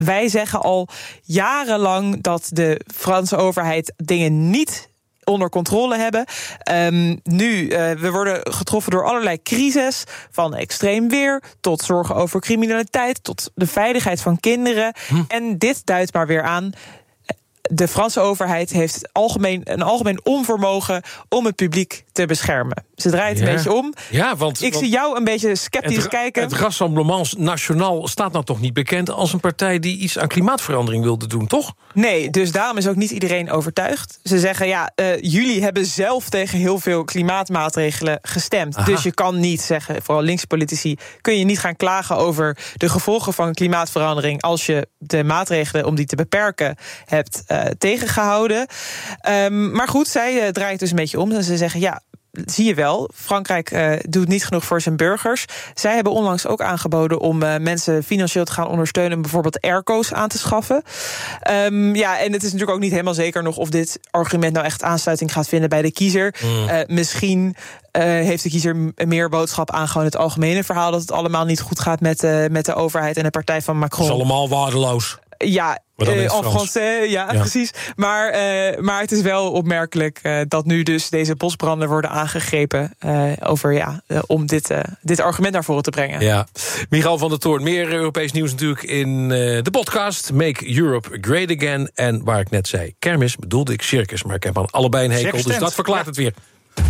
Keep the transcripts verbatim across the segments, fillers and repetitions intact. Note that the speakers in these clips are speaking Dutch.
Wij zeggen al jarenlang dat de Franse overheid dingen niet onder controle hebben. Um, nu, uh, we worden getroffen door allerlei crises, van extreem weer tot zorgen over criminaliteit, tot de veiligheid van kinderen. Hm. En dit duidt maar weer aan, de Franse overheid heeft algemeen, een algemeen onvermogen om het publiek te beschermen. Ze draait ja. een beetje om. Ja, want, Ik want zie jou een beetje sceptisch het, kijken. Het Rassemblement National staat nou toch niet bekend als een partij die iets aan klimaatverandering wilde doen, toch? Nee, dus daarom is ook niet iedereen overtuigd. Ze zeggen, ja, uh, jullie hebben zelf tegen heel veel klimaatmaatregelen gestemd. Aha. Dus je kan niet zeggen, vooral linkse politici, kun je niet gaan klagen over de gevolgen van klimaatverandering als je de maatregelen om die te beperken hebt uh, tegengehouden. Um, maar goed, zij uh, draait dus een beetje om. En ze zeggen, ja, zie je wel, Frankrijk uh, doet niet genoeg voor zijn burgers. Zij hebben onlangs ook aangeboden om uh, mensen financieel te gaan ondersteunen, bijvoorbeeld airco's aan te schaffen. Um, ja, en het is natuurlijk ook niet helemaal zeker nog of dit argument nou echt aansluiting gaat vinden bij de kiezer. Mm. Uh, misschien uh, heeft de kiezer meer boodschap aan gewoon het algemene verhaal dat het allemaal niet goed gaat met, uh, met de overheid en de partij van Macron. Het is allemaal waardeloos. Ja, uh, en Français, ja, ja, precies. Maar, uh, maar het is wel opmerkelijk uh, dat nu dus deze bosbranden worden aangegrepen uh, over, ja, uh, om dit, uh, dit argument naar voren te brengen. Ja. Michal van der Toorn, meer Europees nieuws natuurlijk in uh, de podcast Make Europe Great Again. En waar ik net zei, kermis bedoelde ik circus, maar ik heb aan allebei een hekel, dus dat verklaart ja. het weer.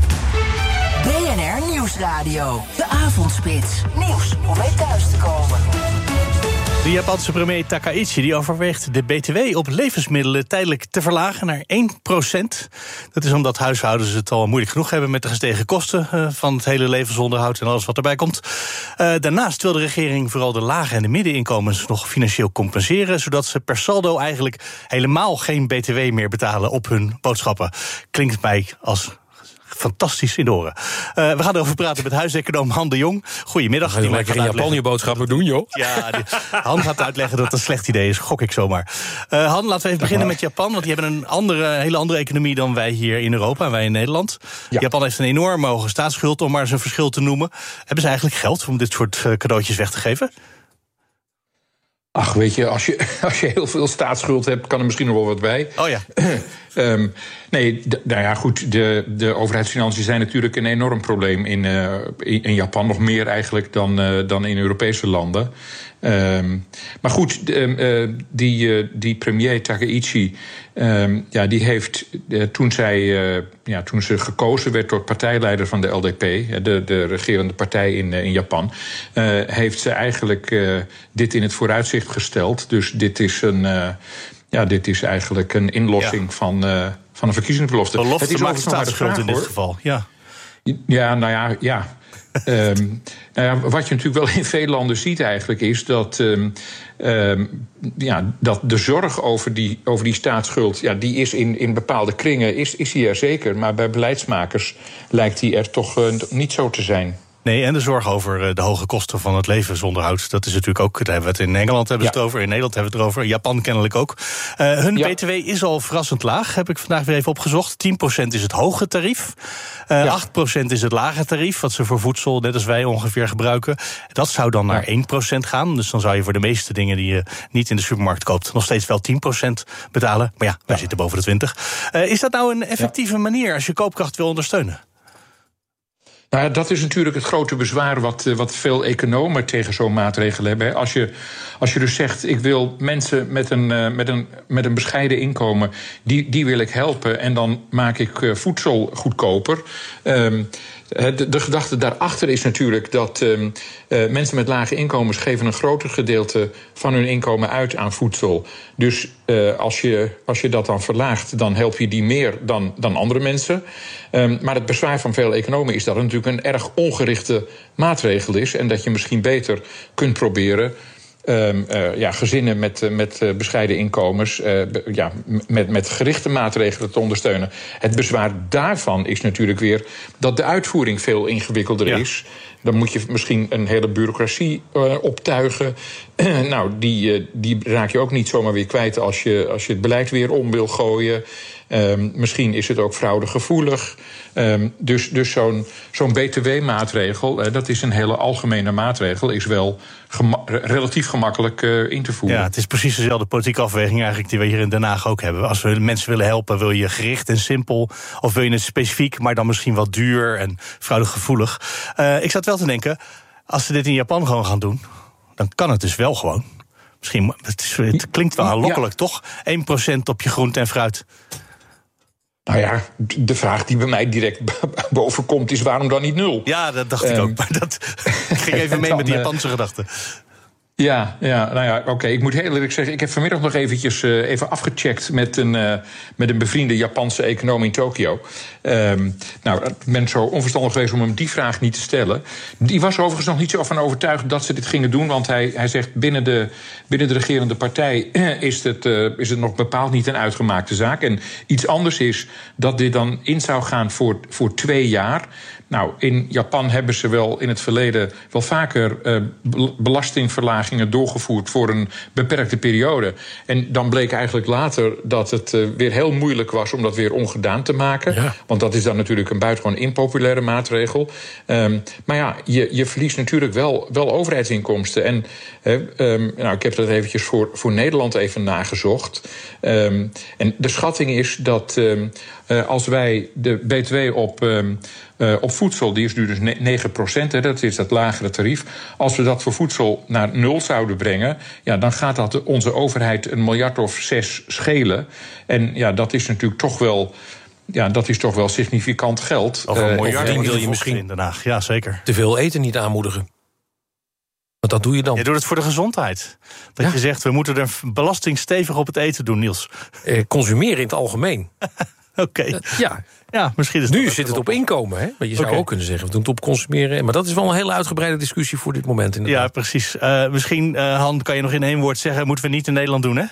B N R Nieuwsradio, de avondspits. Nieuws om mee thuis te komen. De Japanse premier Takaichi die overweegt de B T W op levensmiddelen tijdelijk te verlagen naar één procent. Dat is omdat huishoudens het al moeilijk genoeg hebben met de gestegen kosten uh, van het hele levensonderhoud en alles wat erbij komt. Uh, daarnaast wil de regering vooral de lage en de middeninkomens nog financieel compenseren, zodat ze per saldo eigenlijk helemaal geen B T W meer betalen op hun boodschappen. Klinkt mij als fantastisch in de oren. Uh, we gaan erover praten met huiseconoom Han de Jong. Goedemiddag. Ga je lekker in Japan je boodschappen doen, joh? Ja, die, Han gaat uitleggen dat het een slecht idee is, gok ik zomaar. Uh, Han, laten we even beginnen met Japan, want die hebben een andere, hele andere economie dan wij hier in Europa en wij in Nederland. Ja. Japan heeft een enorme hoge staatsschuld, om maar eens een verschil te noemen. Hebben ze eigenlijk geld om dit soort uh, cadeautjes weg te geven? Ach, weet je, als je, als je heel veel staatsschuld hebt, kan er misschien nog wel wat bij. Oh ja. um, nee, d- nou ja, goed, de, de overheidsfinanciën zijn natuurlijk een enorm probleem in, uh, in, in Japan. Nog meer eigenlijk dan, uh, dan in Europese landen. Um, maar goed, uh, die, uh, die premier Takaichi, um, ja, die heeft uh, toen, zij, uh, ja, toen ze gekozen werd tot partijleider van de L D P, de, de regerende partij in, uh, in Japan, uh, heeft ze eigenlijk uh, dit in het vooruitzicht gesteld. Dus dit is een, uh, ja, dit is eigenlijk een inlossing ja. van, uh, van een verkiezingsbelofte. Belofte het is maakt staatsschuld in dit hoor. geval, ja. Ja, nou ja, ja. um, nou ja, wat je natuurlijk wel in veel landen ziet eigenlijk is dat, um, um, ja, dat de zorg over die, over die staatsschuld, ja, die is in, in bepaalde kringen is, is die er zeker, maar bij beleidsmakers lijkt die er toch uh, niet zo te zijn. Nee, en de zorg over de hoge kosten van het levensonderhoud. Dat is natuurlijk ook, daar hebben we het in Engeland hebben we ja. het over, in Nederland hebben we het erover, Japan kennelijk ook. Uh, hun ja. B T W is al verrassend laag, heb ik vandaag weer even opgezocht. tien procent is het hoge tarief. Uh, ja. acht procent is het lage tarief, wat ze voor voedsel, net als wij ongeveer gebruiken. Dat zou dan naar ja. één procent gaan. Dus dan zou je voor de meeste dingen die je niet in de supermarkt koopt nog steeds wel tien procent betalen. Maar ja, wij ja. zitten boven de twintig. Uh, is dat nou een effectieve ja. manier als je koopkracht wil ondersteunen? Nou ja, dat is natuurlijk het grote bezwaar wat, wat veel economen tegen zo'n maatregel hebben. Als je, als je dus zegt, ik wil mensen met een, met een, met een bescheiden inkomen, die, die wil ik helpen en dan maak ik voedsel goedkoper. Um, De, de gedachte daarachter is natuurlijk dat um, uh, mensen met lage inkomens geven een groter gedeelte van hun inkomen uit aan voedsel. Dus uh, als, je, als je dat dan verlaagt, dan help je die meer dan, dan andere mensen. Um, maar het bezwaar van veel economen is dat het natuurlijk een erg ongerichte maatregel is en dat je misschien beter kunt proberen Um, uh, ja, gezinnen met, uh, met uh, bescheiden inkomens, uh, b- ja, met, met gerichte maatregelen te ondersteunen. Het bezwaar daarvan is natuurlijk weer dat de uitvoering veel ingewikkelder ja. is. dan moet je misschien een hele bureaucratie uh, optuigen. nou, die, uh, die raak je ook niet zomaar weer kwijt als je, als je het beleid weer om wil gooien. Um, misschien is het ook fraudegevoelig. Um, dus dus zo'n, zo'n B T W-maatregel, uh, dat is een hele algemene maatregel, is wel gema- relatief gemakkelijk uh, in te voeren. Ja, het is precies dezelfde politieke afweging eigenlijk die we hier in Den Haag ook hebben. Als we mensen willen helpen, wil je gericht en simpel, of wil je het specifiek, maar dan misschien wat duur en fraudegevoelig. Uh, ik zat wel te denken, als ze dit in Japan gewoon gaan doen, dan kan het dus wel gewoon. Misschien, het, is, het klinkt wel aanlokkelijk, ja. Toch? één procent op je groente en fruit. Nou ja, de vraag die bij mij direct boven komt is waarom dan niet nul? Ja, dat dacht um, ik ook. Maar dat ik ging even mee dan, met die Japanse uh, gedachten. Ja, ja, nou ja, oké. Okay. Ik moet heel eerlijk zeggen, ik heb vanmiddag nog eventjes uh, even afgecheckt met een, uh, met een bevriende Japanse econoom in Tokio. Um, nou, ik ben zo onverstandig geweest om hem die vraag niet te stellen. Die was overigens nog niet zo van overtuigd dat ze dit gingen doen, want hij, hij zegt binnen de, binnen de regerende partij uh, is, het, uh, is het nog bepaald niet een uitgemaakte zaak. En iets anders is dat dit dan in zou gaan voor, voor twee jaar. Nou, in Japan hebben ze wel in het verleden wel vaker uh, belastingverlagingen doorgevoerd voor een beperkte periode. En dan bleek eigenlijk later dat het uh, weer heel moeilijk was om dat weer ongedaan te maken. Ja. Want dat is dan natuurlijk een buitengewoon impopulaire maatregel. Um, maar ja, je, je verliest natuurlijk wel, wel overheidsinkomsten. En uh, um, nou, ik heb dat eventjes voor, voor Nederland even nagezocht. Um, en de schatting is dat um, uh, als wij de B T W op... Um, Uh, op voedsel, die is nu dus negen procent, hè, dat is dat lagere tarief. Als we dat voor voedsel naar nul zouden brengen, ja, dan gaat dat onze overheid een miljard of zes schelen. En ja, dat is natuurlijk toch wel, ja, dat is toch wel significant geld. Over een miljard uh, wil je misschien in Den Haag, ja zeker. Te veel eten niet aanmoedigen. Want dat doe je dan. Je doet het voor de gezondheid. Dat ja. je zegt, we moeten er belasting stevig op het eten doen, Niels. Eh, consumeren in het algemeen. Oké. Okay. Uh, ja. Ja, misschien is nu zit het op inkomen, hè? Want je zou okay. ook kunnen zeggen, we doen het op consumeren. Maar dat is wel een hele uitgebreide discussie voor dit moment. Inderdaad. Ja, precies. Uh, misschien, uh, Han, kan je nog in één woord zeggen, moeten we niet in Nederland doen, hè?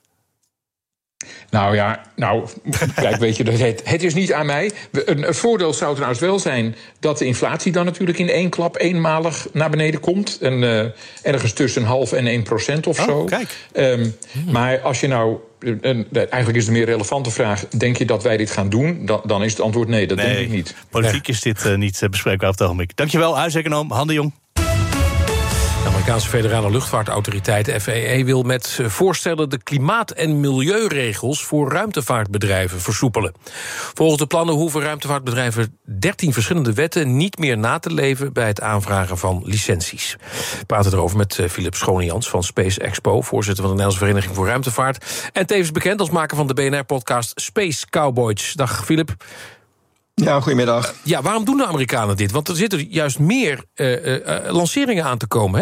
Nou ja, nou, kijk, weet je, het, het is niet aan mij. Een, een voordeel zou trouwens wel zijn dat de inflatie dan natuurlijk in één klap eenmalig naar beneden komt. En uh, ergens tussen een half en één procent of oh, zo. Kijk. Um, hmm. Maar als je nou, en eigenlijk is de meer relevante vraag, denk je dat wij dit gaan doen? Dan, dan is het antwoord nee, dat nee, denk ik niet. Politiek nee. is dit uh, niet uh, bespreekbaar op het ogenblik. Dankjewel, huiseconoom Han de Jong. De Amerikaanse federale luchtvaartautoriteit F A A wil met voorstellen de klimaat- en milieuregels voor ruimtevaartbedrijven versoepelen. Volgens de plannen hoeven ruimtevaartbedrijven dertien verschillende wetten niet meer na te leven bij het aanvragen van licenties. We praten erover met Philip Schonejans van Space Expo, voorzitter van de Nederlandse Vereniging voor Ruimtevaart, en tevens bekend als maker van de B N R-podcast Space Cowboys. Dag Philip. Ja, goedemiddag. Ja, waarom doen de Amerikanen dit? Want er zitten juist meer uh, uh, lanceringen aan te komen, hè?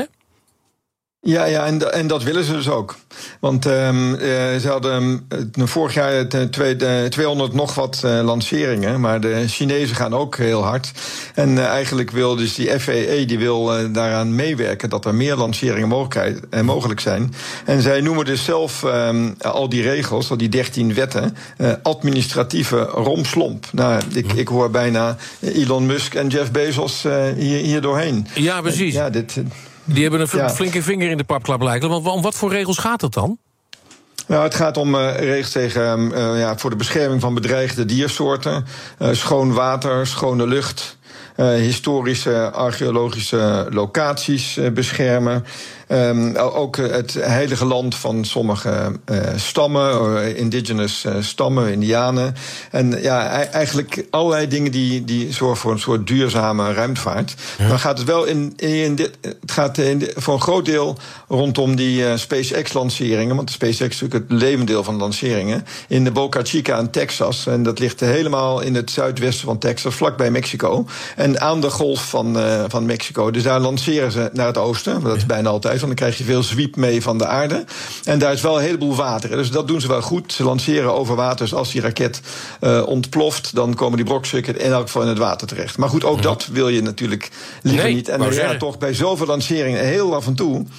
Ja, ja en, en dat willen ze dus ook. Want um, uh, ze hadden uh, vorig jaar tweehonderd nog wat uh, lanceringen, maar de Chinezen gaan ook heel hard. En uh, eigenlijk wil dus die F A A die wil uh, daaraan meewerken dat er meer lanceringen mogelijk, uh, mogelijk zijn. En zij noemen dus zelf um, al die regels, al die dertien wetten, uh, administratieve romslomp. Nou, ik, ik hoor bijna Elon Musk en Jeff Bezos uh, hier, hier doorheen. Ja, precies. Uh, ja, dit... Die hebben een ja. flinke vinger in de papklap lijken. Want om wat voor regels gaat het dan? Nou, het gaat om uh, regels tegen, uh, ja, voor de bescherming van bedreigde diersoorten, uh, schoon water, schone lucht, uh, historische archeologische locaties uh, beschermen. Um, ook het heilige land van sommige uh, stammen, uh, indigenous uh, stammen, indianen. En ja, eigenlijk allerlei dingen die, die zorgen voor een soort duurzame ruimtevaart. Ja. Dan gaat het wel in, in dit, het gaat in dit, voor een groot deel rondom die uh, SpaceX-lanceringen. Want de SpaceX is natuurlijk het levendeel van de lanceringen. In de Boca Chica in Texas. En dat ligt helemaal in het zuidwesten van Texas, vlakbij Mexico. En aan de golf van, uh, van Mexico. Dus daar lanceren ze naar het oosten. Want dat is bijna altijd. Want dan krijg je veel zwiep mee van de aarde. En daar is wel een heleboel water. Dus dat doen ze wel goed. Ze lanceren over water. Dus als die raket uh, ontploft, dan komen die brokstukken in elk geval in het water terecht. Maar goed, ook ja. dat wil je natuurlijk liever nee, niet. En ja, toch bij zoveel lanceringen, heel af en toe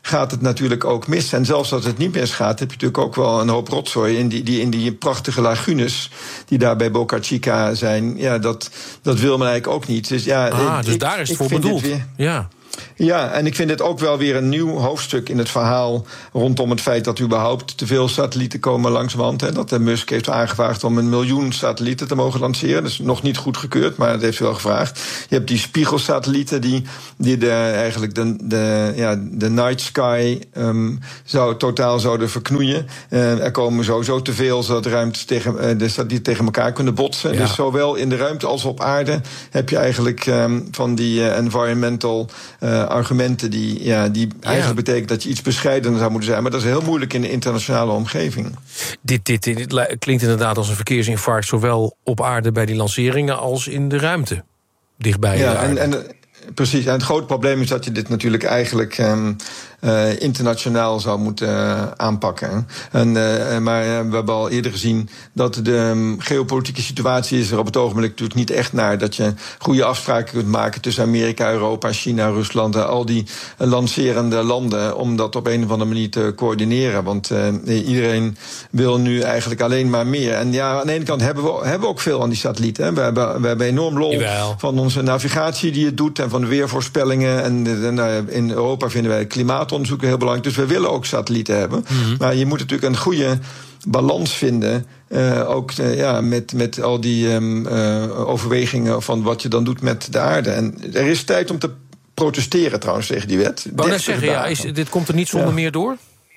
gaat het natuurlijk ook mis. En zelfs als het niet misgaat, heb je natuurlijk ook wel een hoop rotzooi in die, die, in die prachtige lagunes die daar bij Boca Chica zijn. Ja, dat, dat wil men eigenlijk ook niet. Dus, ja, ah, ik, dus daar is het voor vind bedoeld. Weer, ja. Ja, en ik vind het ook wel weer een nieuw hoofdstuk in het verhaal rondom het feit dat überhaupt te veel satellieten komen langzamerhand. Hè, dat de Musk heeft aangevraagd om een miljoen satellieten te mogen lanceren. Dat is nog niet goedgekeurd, maar dat heeft hij wel gevraagd. Je hebt die spiegelsatellieten die, die de, eigenlijk de, de, ja, de night sky um, zou, totaal zouden verknoeien. Uh, er komen sowieso te veel, zodat de, ruimte tegen, uh, de satellieten tegen elkaar kunnen botsen. Ja. Dus zowel in de ruimte als op aarde heb je eigenlijk um, van die uh, environmental Uh, argumenten die, ja, die ja. eigenlijk betekenen dat je iets bescheidener zou moeten zijn. Maar dat is heel moeilijk in de internationale omgeving. Dit, dit, dit klinkt inderdaad als een verkeersinfarct, zowel op aarde bij die lanceringen als in de ruimte. Dichtbij ja, de aarde. En, en, precies. En het grote probleem is dat je dit natuurlijk eigenlijk um, uh, internationaal zou moeten uh, aanpakken. En, uh, maar uh, we hebben al eerder gezien dat de um, geopolitieke situatie is er op het ogenblik natuurlijk niet echt naar dat je goede afspraken kunt maken tussen Amerika, Europa, China, Rusland en al die uh, lancerende landen om dat op een of andere manier te coördineren. Want uh, iedereen wil nu eigenlijk alleen maar meer. En ja, aan de ene kant hebben we, hebben we ook veel aan die satellieten. Hè. We, hebben, we hebben enorm lol Jawel. van onze navigatie die het doet en van de weervoorspellingen. En, en uh, in Europa vinden wij klimaatonderzoek heel belangrijk. Dus we willen ook satellieten hebben. Mm-hmm. Maar je moet natuurlijk een goede balans vinden. Uh, ook uh, ja, met, met al die um, uh, overwegingen van wat je dan doet met de aarde. En er is tijd om te protesteren trouwens tegen die wet. Ik wou net zeggen, ja, is, dit komt er niet zonder ja. meer door?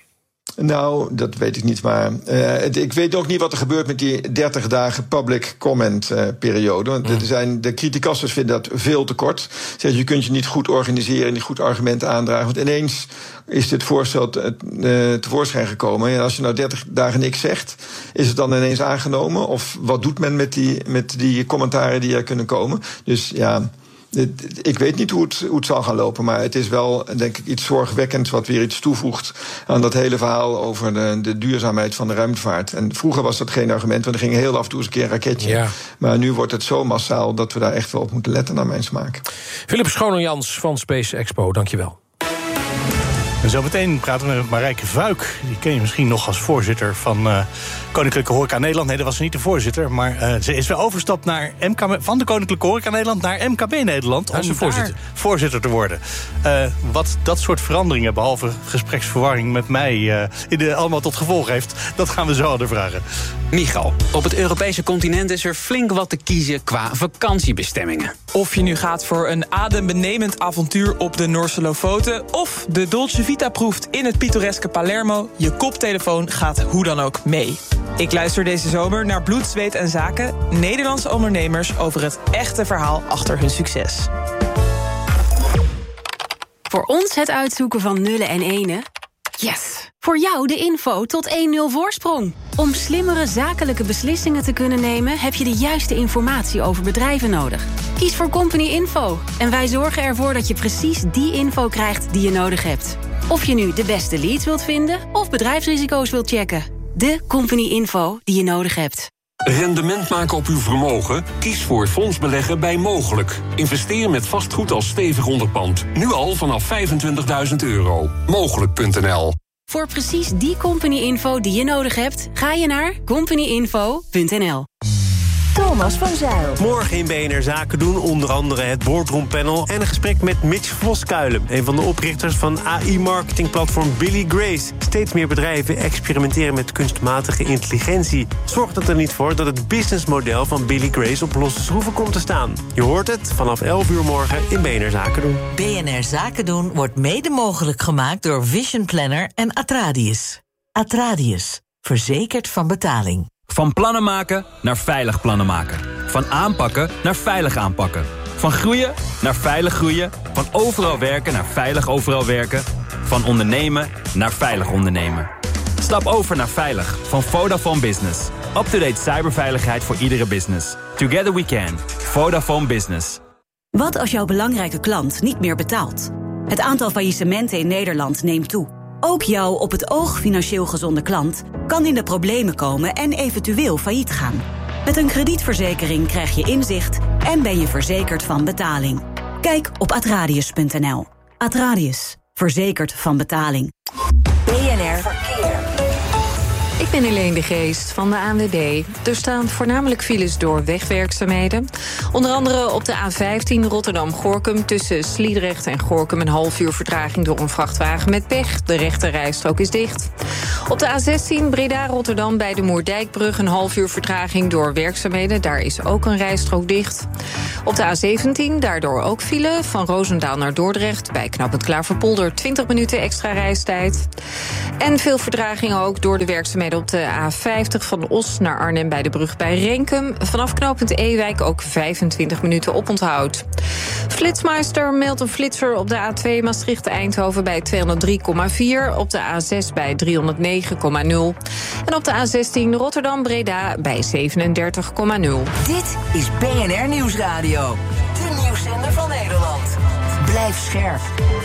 Nou, dat weet ik niet, maar uh, ik weet ook niet wat er gebeurt met die dertig dagen public comment uh, periode. Want mm. er zijn, de criticasters vinden dat veel te kort. Zeg, je kunt je niet goed organiseren, niet goed argumenten aandragen. Want ineens is dit voorstel te, uh, tevoorschijn gekomen. En als je nou dertig dagen niks zegt, is het dan ineens aangenomen? Of wat doet men met die, met die commentaren die er kunnen komen? Dus ja, ik weet niet hoe het, hoe het zal gaan lopen, maar het is wel, denk ik, iets zorgwekkends wat weer iets toevoegt aan dat hele verhaal over de, de duurzaamheid van de ruimtevaart. En vroeger was dat geen argument, want er ging heel af en toe eens een keer een raketje. Ja. Maar nu wordt het zo massaal dat we daar echt wel op moeten letten, naar mijn smaak. Philip Schoonenjans van Space Expo, dankjewel. En zo meteen praten we met Marijke Vuik. Die ken je misschien nog als voorzitter van uh, Koninklijke Horeca Nederland. Nee, dat was ze niet de voorzitter. Maar uh, ze is wel overgestapt naar M K B, van de Koninklijke Horeca Nederland naar M K B Nederland. Om de voorzitter. voorzitter te worden. Uh, wat dat soort veranderingen, behalve gespreksverwarring met mij, uh, in de, allemaal tot gevolg heeft, dat gaan we zo aan de vragen. Michal, op het Europese continent is er flink wat te kiezen qua vakantiebestemmingen. Of je nu gaat voor een adembenemend avontuur op de Noorse Lofoten of de Dolce Vita proeft in het pittoreske Palermo, je koptelefoon gaat hoe dan ook mee. Ik luister deze zomer naar Bloed, Zweet en Zaken, Nederlandse ondernemers over het echte verhaal achter hun succes. Voor ons het uitzoeken van nullen en enen. Yes! Voor jou de info tot één nul voorsprong. Om slimmere zakelijke beslissingen te kunnen nemen, heb je de juiste informatie over bedrijven nodig. Kies voor Company Info en wij zorgen ervoor dat je precies die info krijgt die je nodig hebt. Of je nu de beste leads wilt vinden of bedrijfsrisico's wilt checken. De Company Info die je nodig hebt. Rendement maken op uw vermogen? Kies voor fondsbeleggen bij Mogelijk. Investeer met vastgoed als stevig onderpand. Nu al vanaf vijfentwintigduizend euro. Mogelijk punt n l. Voor precies die Company Info die je nodig hebt, ga je naar company info punt n l. Thomas van Zijl. Morgen in B N R Zaken doen onder andere het Boardroom Panel en een gesprek met Mitch Voskuilen, een van de oprichters van A I-marketingplatform Billy Grace. Steeds meer bedrijven experimenteren met kunstmatige intelligentie. Zorgt het er niet voor dat het businessmodel van Billy Grace op losse schroeven komt te staan? Je hoort het vanaf elf uur morgen in B N R Zaken doen. B N R Zaken doen wordt mede mogelijk gemaakt door Vision Planner en Atradius. Atradius, verzekerd van betaling. Van plannen maken naar veilig plannen maken. Van aanpakken naar veilig aanpakken. Van groeien naar veilig groeien. Van overal werken naar veilig overal werken. Van ondernemen naar veilig ondernemen. Stap over naar veilig van Vodafone Business. Up-to-date cyberveiligheid voor iedere business. Together we can. Vodafone Business. Wat als jouw belangrijke klant niet meer betaalt? Het aantal faillissementen in Nederland neemt toe. Ook jouw op het oog financieel gezonde klant kan in de problemen komen en eventueel failliet gaan. Met een kredietverzekering krijg je inzicht en ben je verzekerd van betaling. Kijk op atradius punt n l. Atradius. Verzekerd van betaling. B N R Verkeer. Ik ben Helene de Geest van de A N W B. Er staan voornamelijk files door wegwerkzaamheden. Onder andere op de A vijftien Rotterdam-Gorinchem... tussen Sliedrecht en Gorinchem een half uur vertraging door een vrachtwagen met pech. De rechte rijstrook is dicht. Op de A zestien Breda-Rotterdam bij de Moerdijkbrug... een half uur vertraging door werkzaamheden. Daar is ook een rijstrook dicht. Op de A zeventien daardoor ook file van Roosendaal naar Dordrecht... bij knooppunt Klaverpolder twintig minuten extra reistijd. En veel vertraging ook door de werkzaamheden op de A vijftig van Os naar Arnhem bij de brug bij Renkum. Vanaf knooppunt Ewijk ook vijfentwintig minuten oponthoud. Flitsmeister meldt een flitser op de A twee Maastricht-Eindhoven bij tweehonderddrie komma vier. Op de A zes bij driehonderdnegen komma nul. En op de A zestien Rotterdam-Breda bij zevenendertig komma nul. Dit is B N R Nieuwsradio. De nieuwszender van Nederland. Blijf scherp.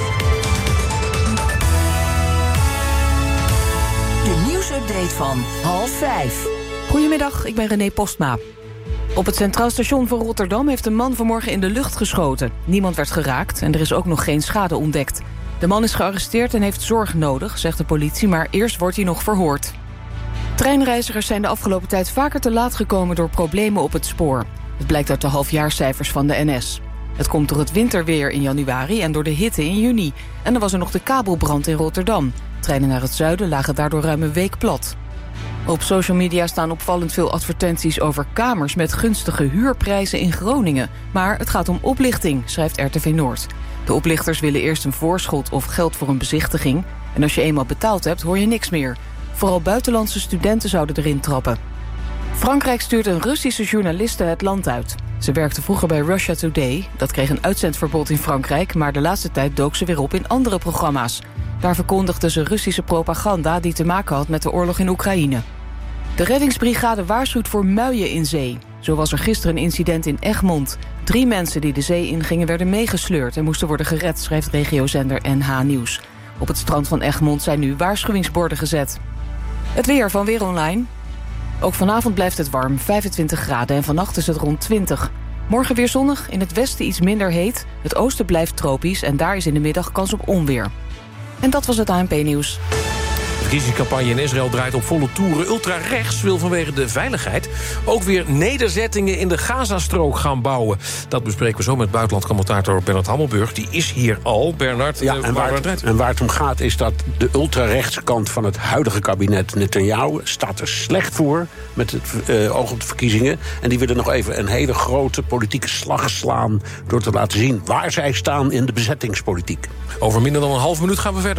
De nieuwsupdate van half vijf. Goedemiddag, ik ben René Postma. Op het Centraal Station van Rotterdam heeft een man vanmorgen in de lucht geschoten. Niemand werd geraakt en er is ook nog geen schade ontdekt. De man is gearresteerd en heeft zorg nodig, zegt de politie, maar eerst wordt hij nog verhoord. Treinreizigers zijn de afgelopen tijd vaker te laat gekomen door problemen op het spoor. Het blijkt uit de halfjaarscijfers van de N S. Het komt door het winterweer in januari en door de hitte in juni. En er was er nog de kabelbrand in Rotterdam. Treinen naar het zuiden lagen daardoor ruim een week plat. Op social media staan opvallend veel advertenties over kamers met gunstige huurprijzen in Groningen. Maar het gaat om oplichting, schrijft R T V Noord. De oplichters willen eerst een voorschot of geld voor een bezichtiging. En als je eenmaal betaald hebt, hoor je niks meer. Vooral buitenlandse studenten zouden erin trappen. Frankrijk stuurt een Russische journaliste het land uit. Ze werkte vroeger bij Russia Today. Dat kreeg een uitzendverbod in Frankrijk, maar de laatste tijd dook ze weer op in andere programma's. Daar verkondigde ze Russische propaganda die te maken had met de oorlog in Oekraïne. De reddingsbrigade waarschuwt voor muien in zee. Zo was er gisteren een incident in Egmond. Drie mensen die de zee ingingen werden meegesleurd en moesten worden gered, schrijft regiozender N H Nieuws. Op het strand van Egmond zijn nu waarschuwingsborden gezet. Het weer van Weer Online. Ook vanavond blijft het warm, vijfentwintig graden en vannacht is het rond twintig. Morgen weer zonnig, in het westen iets minder heet. Het oosten blijft tropisch en daar is in de middag kans op onweer. En dat was het A N P-nieuws. De verkiezingscampagne in Israël draait op volle toeren. Ultra-rechts wil vanwege de veiligheid ook weer nederzettingen in de Gazastrook gaan bouwen. Dat bespreken we zo met buitenlandcommentator Bernard Hammelburg. Die is hier al. Bernard, ja, uh, en, waar het, en waar het om gaat is dat de ultra-rechtse kant van het huidige kabinet Netanyahu staat er slecht voor met het uh, oog op de verkiezingen. En die willen nog even een hele grote politieke slag slaan door te laten zien waar zij staan in de bezettingspolitiek. Over minder dan een half minuut gaan we verder.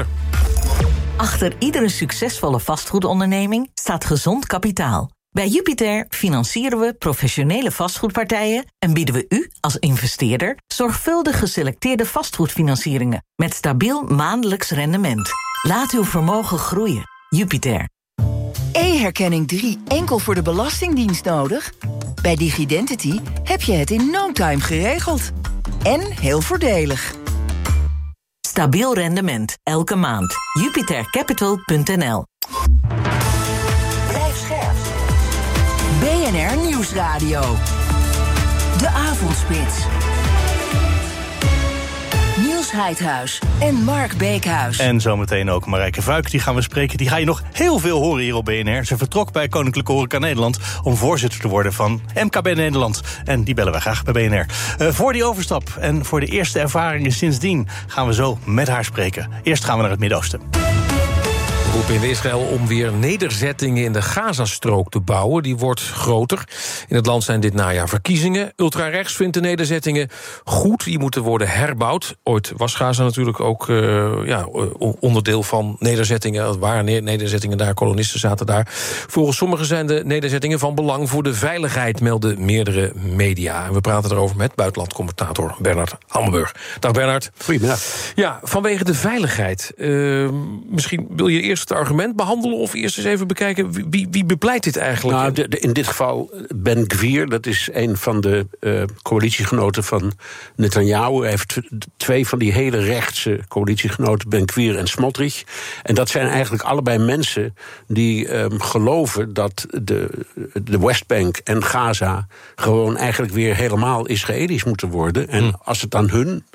Achter iedere succesvolle vastgoedonderneming staat gezond kapitaal. Bij Jupiter financieren we professionele vastgoedpartijen en bieden we u als investeerder zorgvuldig geselecteerde vastgoedfinancieringen met stabiel maandelijks rendement. Laat uw vermogen groeien. Jupiter. E-herkenning drie enkel voor de Belastingdienst nodig? Bij Digidentity heb je het in no time geregeld. En heel voordelig. Stabiel rendement, elke maand. Jupiter Capital punt n l. Blijf scherp. B N R Nieuwsradio. De Avondspits. Niels Heidhuis en Mark Beekhuis. En zometeen ook Marijke Vuik, die gaan we spreken. Die ga je nog heel veel horen hier op B N R. Ze vertrok bij Koninklijke Horeca Nederland om voorzitter te worden van M K B Nederland. En die bellen wij graag bij B N R. Uh, voor die overstap en voor de eerste ervaringen sindsdien gaan we zo met haar spreken. Eerst gaan we naar het Midden-Oosten. De roep in Israël om weer nederzettingen in de Gazastrook te bouwen, die wordt groter. In het land zijn dit najaar verkiezingen. Ultrarechts vindt de nederzettingen goed, die moeten worden herbouwd. Ooit was Gaza natuurlijk ook uh, ja, onderdeel van nederzettingen. Het waren nederzettingen daar, kolonisten zaten daar. Volgens sommigen zijn de nederzettingen van belang voor de veiligheid, melden meerdere media. En we praten erover met buitenlandcommentator Bernard Hammelburg. Dag Bernard. Goedemiddag. Ja, vanwege de veiligheid. Uh, misschien wil je eerst het argument behandelen of eerst eens even bekijken wie, wie bepleit dit eigenlijk? Nou, de, de, in dit geval Ben Gvir, dat is een van de uh, coalitiegenoten van Netanyahu. Hij heeft twee van die hele rechtse coalitiegenoten, Ben Gvir en Smotrich. En dat zijn eigenlijk allebei mensen die um, geloven dat de, de Westbank en Gaza gewoon eigenlijk weer helemaal Israëlisch moeten worden. En hm. als het aan hun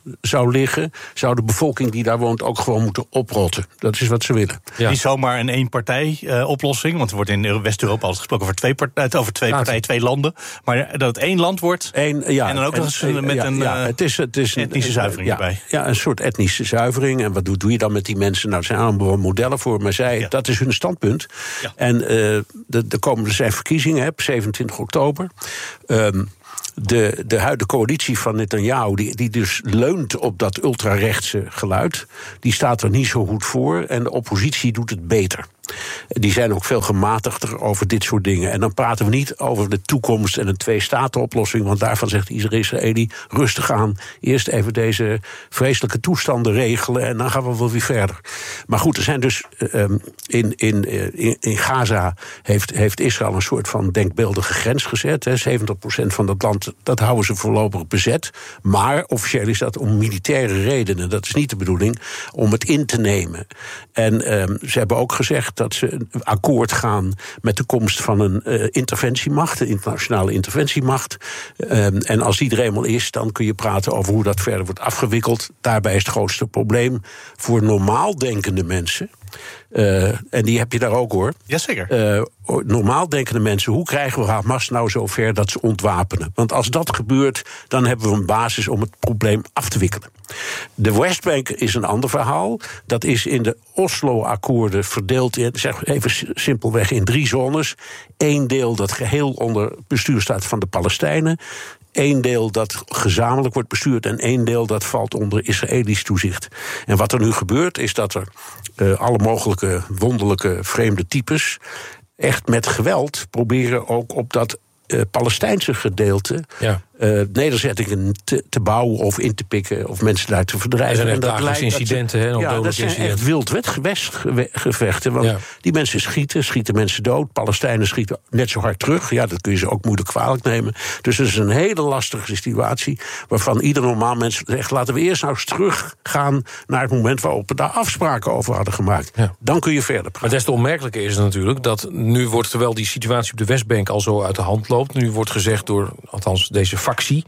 zou liggen, zou de bevolking die daar woont ook gewoon moeten oprotten. Dat is wat ze willen. Ja. Niet zomaar een één-partij-oplossing, uh, want er wordt in West-Europa altijd gesproken over twee, part- over twee partijen, twee landen. Maar dat het één land wordt Eén, ja, en dan ook nog eens en, met ja, een ja, het is, het is etnische een, zuivering ja, erbij. Ja, een soort etnische zuivering. En wat doe, doe je dan met die mensen? Nou, er zijn allemaal modellen voor, maar zij, ja. dat is hun standpunt. Ja. En uh, de, de komende zijn verkiezingen, op zevenentwintig oktober. Um, De, de huidige coalitie van Netanyahu, die, die dus leunt op dat ultrarechtse geluid, die staat er niet zo goed voor en de oppositie doet het beter. Die zijn ook veel gematigder over dit soort dingen. En dan praten we niet over de toekomst en een twee-staten-oplossing, want daarvan zegt iedere Israëli rustig aan. Eerst even deze vreselijke toestanden regelen en dan gaan we wel weer verder. Maar goed, er zijn dus um, in, in, in, in Gaza heeft, heeft Israël een soort van denkbeeldige grens gezet. Hè. zeventig procent van dat land, dat houden ze voorlopig bezet. Maar officieel is dat om militaire redenen. Dat is niet de bedoeling om het in te nemen. En um, ze hebben ook gezegd dat ze een akkoord gaan met de komst van een uh, interventiemacht, een internationale interventiemacht. Um, en als die er eenmaal is, dan kun je praten over hoe dat verder wordt afgewikkeld. Daarbij is het grootste probleem voor normaal denkende mensen. Uh, en die heb je daar ook, hoor. Jazeker. Uh, normaal denkende mensen, hoe krijgen we Hamas nou zover dat ze ontwapenen? Want als dat gebeurt, dan hebben we een basis om het probleem af te wikkelen. De Westbank is een ander verhaal. Dat is in de Oslo-akkoorden verdeeld in, zeg even simpelweg, in drie zones. Eén deel dat geheel onder bestuur staat van de Palestijnen. Eén deel dat gezamenlijk wordt bestuurd en één deel dat valt onder Israëlisch toezicht. En wat er nu gebeurt is dat er uh, alle mogelijke wonderlijke vreemde types echt met geweld proberen ook op dat uh, Palestijnse gedeelte ja. uh, nederzettingen te, te bouwen of in te pikken of mensen daar te verdrijven. Er zijn echt dagelijks incidenten, hè? Ja, dat zijn echt wild westgevechten. Want ja. die mensen schieten, schieten mensen dood. Palestijnen schieten net zo hard terug. Ja, dat kun je ze ook moeilijk kwalijk nemen. Dus het is een hele lastige situatie waarvan ieder normaal mens zegt, laten we eerst nou eens teruggaan naar het moment waarop we daar afspraken over hadden gemaakt. Ja. Dan kun je verder praten. Maar des te onmerkelijker is het natuurlijk dat nu wordt, terwijl die situatie op de Westbank al zo uit de hand loopt, nu wordt gezegd door, althans deze factie,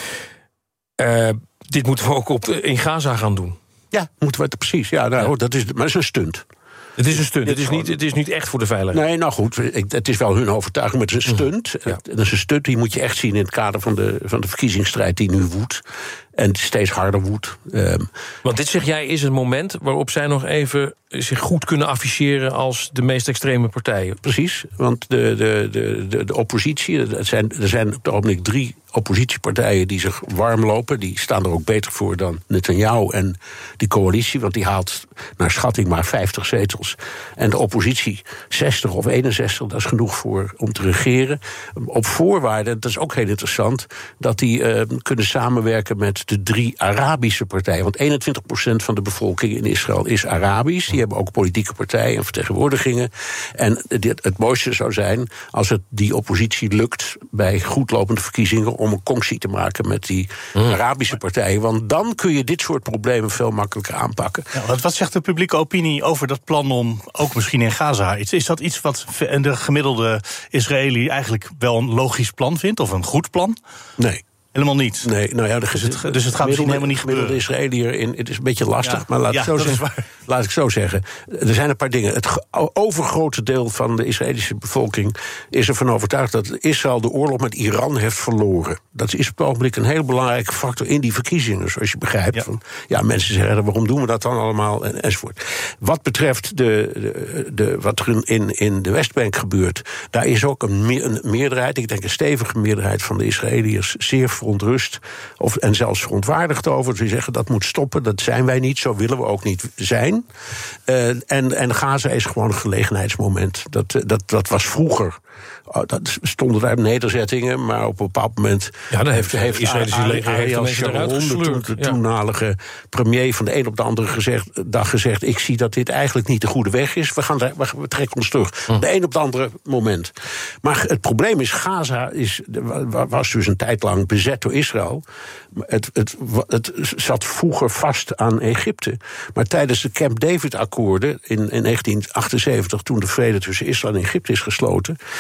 Uh, dit moeten we ook op de, in Gaza gaan doen. Ja, moeten we het precies. Ja, nou, ja. Dat is, maar dat is een stunt. Het is een stunt. Het is, niet, het is niet echt voor de veiligheid. Nee, nou goed, het is wel hun overtuiging, maar het is een stunt. Ja. Dat is een stunt, die moet je echt zien in het kader van de, van de verkiezingsstrijd die nu woedt. En steeds harder woedt. Um, Want dit, zeg jij, is het moment waarop zij nog even zich goed kunnen afficheren als de meest extreme partijen. Precies, want de, de, de, de, de oppositie, er zijn, er zijn op het ogenblik drie oppositiepartijen die zich warm lopen. Die staan er ook beter voor dan Netanyahu en die coalitie, want die haalt naar schatting maar vijftig zetels. En de oppositie zestig of eenenzestig, dat is genoeg voor om te regeren. Op voorwaarde, dat is ook heel interessant, dat die uh, kunnen samenwerken met de drie Arabische partijen. Want eenentwintig procent van de bevolking in Israël is Arabisch. Die hebben ook politieke partijen en vertegenwoordigingen. En dit, het mooiste zou zijn als het die oppositie lukt bij goedlopende verkiezingen om een conctie te maken met die mm. Arabische partijen. Want dan kun je dit soort problemen veel makkelijker aanpakken. Ja, wat, wat zegt de publieke opinie over dat plan om, ook misschien in Gaza, is, is dat iets wat de gemiddelde Israëli eigenlijk wel een logisch plan vindt? Of een goed plan? Nee. Helemaal niet. Nee, nou ja, dus, het, dus het gaat misschien helemaal niet gebeuren. De Israëliër in, het is een beetje lastig, ja, maar laat, ja, ik zo zeggen, laat ik zo zeggen. Er zijn een paar dingen. Het overgrote deel van de Israëlische bevolking is ervan overtuigd dat Israël de oorlog met Iran heeft verloren. Dat is op het ogenblik een heel belangrijke factor in die verkiezingen, zoals je begrijpt. Ja, van, ja mensen zeggen, waarom doen we dat dan allemaal? En, enzovoort. Wat betreft de, de, de, wat er in, in de Westbank gebeurt, daar is ook een, me, een meerderheid, ik denk een stevige meerderheid van de Israëliërs, zeer verontrust of, en zelfs verontwaardigd over. Ze zeggen dat moet stoppen, dat zijn wij niet, zo willen we ook niet zijn. Uh, en, en Gaza is gewoon een gelegenheidsmoment. Dat, dat, dat was vroeger. Oh, dat stonden daar nederzettingen, maar op een bepaald moment ja, dan heeft, heeft Israëlische leger Ariel Sharon, de, de ja. toenmalige premier, van de een op de andere gezegd, dag gezegd, ik zie dat dit eigenlijk niet de goede weg is. We, gaan, we trekken ons terug. Hm. De een op het andere moment. Maar het probleem is, Gaza is, was dus een tijd lang bezet door Israël. Het, het, het zat vroeger vast aan Egypte. Maar tijdens de Camp David-akkoorden in, in negentien achtenzeventig, toen de vrede tussen Israël en Egypte is gesloten, toen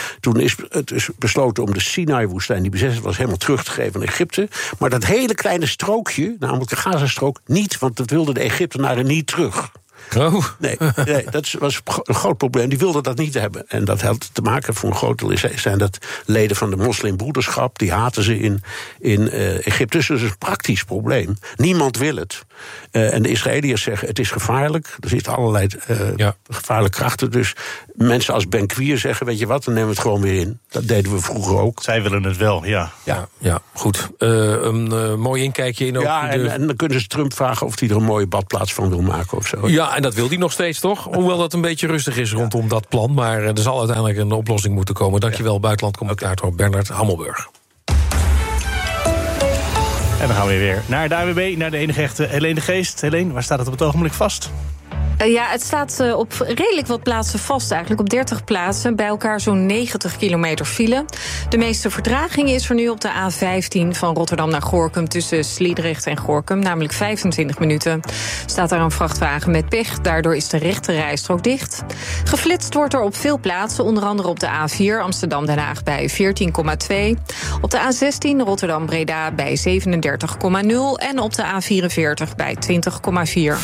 is het is besloten om de Sinai-woestijn, die bezet was, helemaal terug te geven aan Egypte. Maar dat hele kleine strookje, namelijk de Gazastrook, niet, want dat wilden de Egyptenaren niet terug. Oh. Nee, nee, dat was een groot probleem. Die wilden dat niet hebben. En dat had te maken, voor een groot deel zijn dat leden van de moslimbroederschap. Die haten ze in, in uh, Egypte. Dus dat is een praktisch probleem. Niemand wil het. Uh, en de Israëliërs zeggen, het is gevaarlijk. Er zitten allerlei uh, ja. gevaarlijke krachten. Dus mensen als Ben-Gvir zeggen, weet je wat, dan nemen we het gewoon weer in. Dat deden we vroeger ook. Zij willen het wel, ja. Ja, ja goed. Uh, een uh, mooi inkijkje in ook. Ja, en, de... en dan kunnen ze Trump vragen of hij er een mooie badplaats van wil maken of zo. Ja, en dat wil hij nog steeds, toch? Hoewel dat een beetje rustig is rondom ja. dat plan. Maar er zal uiteindelijk een oplossing moeten komen. Dankjewel, ja. buitenlandcommentator okay. Bernard Hammelburg. En dan gaan we weer naar de A W B, naar de enige echte Helene de Geest. Helene, waar staat het op het ogenblik vast? Uh, ja, het staat uh, op redelijk wat plaatsen vast eigenlijk. Op dertig plaatsen, bij elkaar zo'n negentig kilometer file. De meeste vertraging is er nu op de A vijftien van Rotterdam naar Gorinchem... tussen Sliedrecht en Gorinchem, namelijk vijfentwintig minuten. Staat daar een vrachtwagen met pech, daardoor is de rechte rijstrook dicht. Geflitst wordt er op veel plaatsen, onder andere op de A vier Amsterdam-Den Haag bij veertien komma twee. Op de A zestien Rotterdam-Breda bij zevenendertig komma nul. En op de A vierenveertig bij twintig komma vier.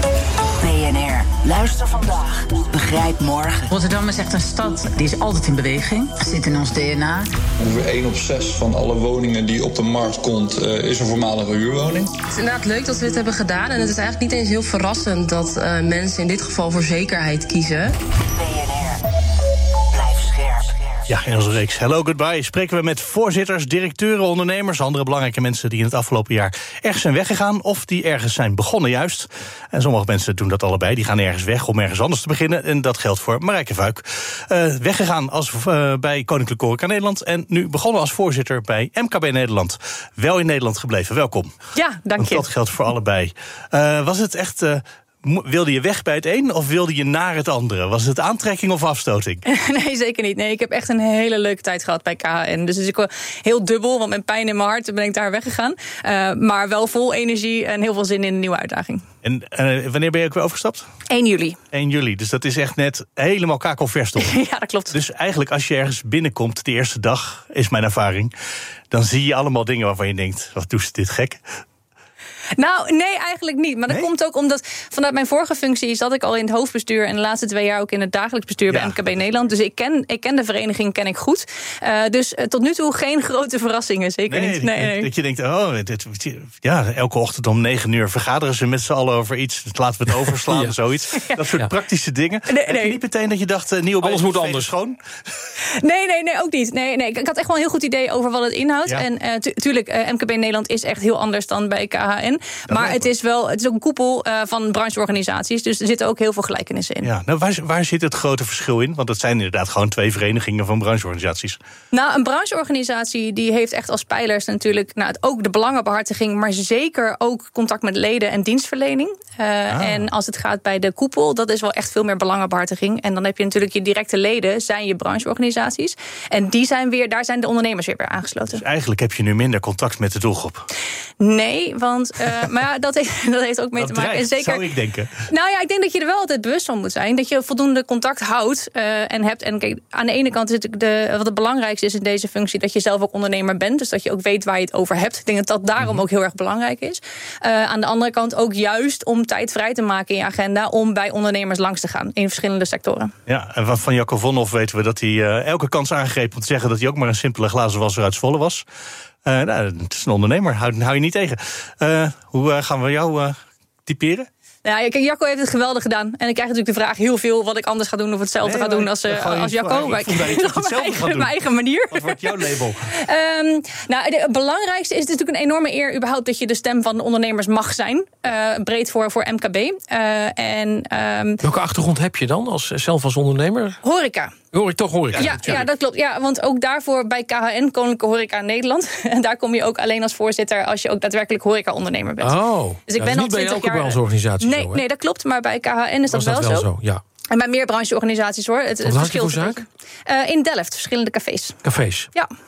B N R. Luister vandaag. Begrijp morgen. Rotterdam is echt een stad die is altijd in beweging. Zit in ons D N A. Ongeveer één op zes van alle woningen die op de markt komt, uh, is een voormalige huurwoning. Het is inderdaad leuk dat we dit hebben gedaan. En het is eigenlijk niet eens heel verrassend dat uh, mensen in dit geval voor zekerheid kiezen. B N R. Blijf scherp. Ja, in onze reeks Hello Goodbye spreken we met voorzitters, directeuren, ondernemers, andere belangrijke mensen die in het afgelopen jaar ergens zijn weggegaan of die ergens zijn begonnen juist. En sommige mensen doen dat allebei, die gaan ergens weg om ergens anders te beginnen. En dat geldt voor Marijke Vuik. Uh, weggegaan als, uh, bij Koninklijke Horeca Nederland en nu begonnen als voorzitter bij M K B Nederland. Wel in Nederland gebleven, welkom. Ja, dank je. Want dat geldt voor allebei. Uh, was het echt... Uh, Wilde je weg bij het een of wilde je naar het andere? Was het aantrekking of afstoting? Nee, zeker niet. Nee, ik heb echt een hele leuke tijd gehad bij K H N. Dus ik was heel dubbel, want met pijn in mijn hart ben ik daar weggegaan. Uh, maar wel vol energie en heel veel zin in een nieuwe uitdaging. En uh, wanneer ben je ook weer overgestapt? één juli. één juli, dus dat is echt net helemaal kakelvers toch? Ja, dat klopt. Dus eigenlijk als je ergens binnenkomt, de eerste dag, is mijn ervaring, dan zie je allemaal dingen waarvan je denkt, wat doet ze dit gek? Nou, nee, eigenlijk niet. Maar dat nee? komt ook omdat vanuit mijn vorige functie zat ik al in het hoofdbestuur en de laatste twee jaar ook in het dagelijks bestuur ja. bij M K B Nederland. Dus ik ken, ik ken de vereniging, ken ik goed. Uh, dus uh, tot nu toe geen grote verrassingen, zeker nee, niet. Nee, nee. Dat je denkt, oh, dit, ja, elke ochtend om negen uur vergaderen ze met z'n allen over iets. Laten we het overslaan ja. of zoiets. Ja. Dat soort ja. praktische dingen. Nee, nee. Heb je niet meteen dat je dacht, uh, nieuwe alles moet anders schoon? Nee, nee, nee, ook niet. Nee, nee. Ik had echt wel een heel goed idee over wat het inhoudt. Ja. En uh, tu- tuurlijk, uh, M K B Nederland is echt heel anders dan bij K H N. Maar het is wel, het is ook een koepel uh, van brancheorganisaties. Dus er zitten ook heel veel gelijkenissen in. Ja, nou, waar, waar zit het grote verschil in? Want het zijn inderdaad gewoon twee verenigingen van brancheorganisaties. Nou, een brancheorganisatie die heeft echt als pijlers natuurlijk nou, het, ook de belangenbehartiging, maar zeker ook contact met leden en dienstverlening. Uh, ah. En als het gaat bij de koepel, dat is wel echt veel meer belangenbehartiging. En dan heb je natuurlijk je directe leden, zijn je brancheorganisaties. En die zijn weer, daar zijn de ondernemers weer bij aangesloten. Dus eigenlijk heb je nu minder contact met de doelgroep. Nee, want uh, maar ja, dat, heeft, dat heeft ook mee dat te maken. Dreigt, en zeker, zou ik denken. Nou ja, ik denk dat je er wel altijd bewust van moet zijn. Dat je voldoende contact houdt uh, en hebt. En kijk, aan de ene kant is het de, wat het belangrijkste is in deze functie, dat je zelf ook ondernemer bent. Dus dat je ook weet waar je het over hebt. Ik denk dat dat daarom mm-hmm. ook heel erg belangrijk is. Uh, aan de andere kant ook juist om tijd vrij te maken in je agenda om bij ondernemers langs te gaan in verschillende sectoren. Ja, en van Jacco Vonhoff weten we dat hij uh, elke kans aangreep om te zeggen dat hij ook maar een simpele glazenwasser uit Zwolle was. Uh, nou, het is een ondernemer, hou, hou je niet tegen. Uh, hoe uh, gaan we jou uh, typeren? Nou, kijk, Jacco heeft het geweldig gedaan. En ik krijg natuurlijk de vraag heel veel wat ik anders ga doen of hetzelfde nee, ga doen als, uh, als Jacco. Maar ik vond dat je het hetzelfde gaat doen. Op mijn eigen manier. Wat wordt jouw label? um, nou, het belangrijkste is het natuurlijk een enorme eer überhaupt dat je de stem van de ondernemers mag zijn. Uh, breed voor, voor M K B. Uh, en, um, Welke achtergrond heb je dan als, zelf als ondernemer? Horeca. Hoor ik toch horeca? Ja, ja, dat klopt. Ja, want ook daarvoor bij K H N, Koninklijke Horeca Nederland. En daar kom je ook alleen als voorzitter als je ook daadwerkelijk horeca-ondernemer bent. Oh, dus ik ja, ben al al twintig jaar. Brancheorganisatie nee, zo, nee, dat klopt. Maar bij K H N is dat, dat wel, wel zo. zo. Ja. En bij meer brancheorganisaties hoor. Het, Wat het had je verschilt. voor zaak? Uh, in Delft, verschillende cafés. Cafés? Ja. ja.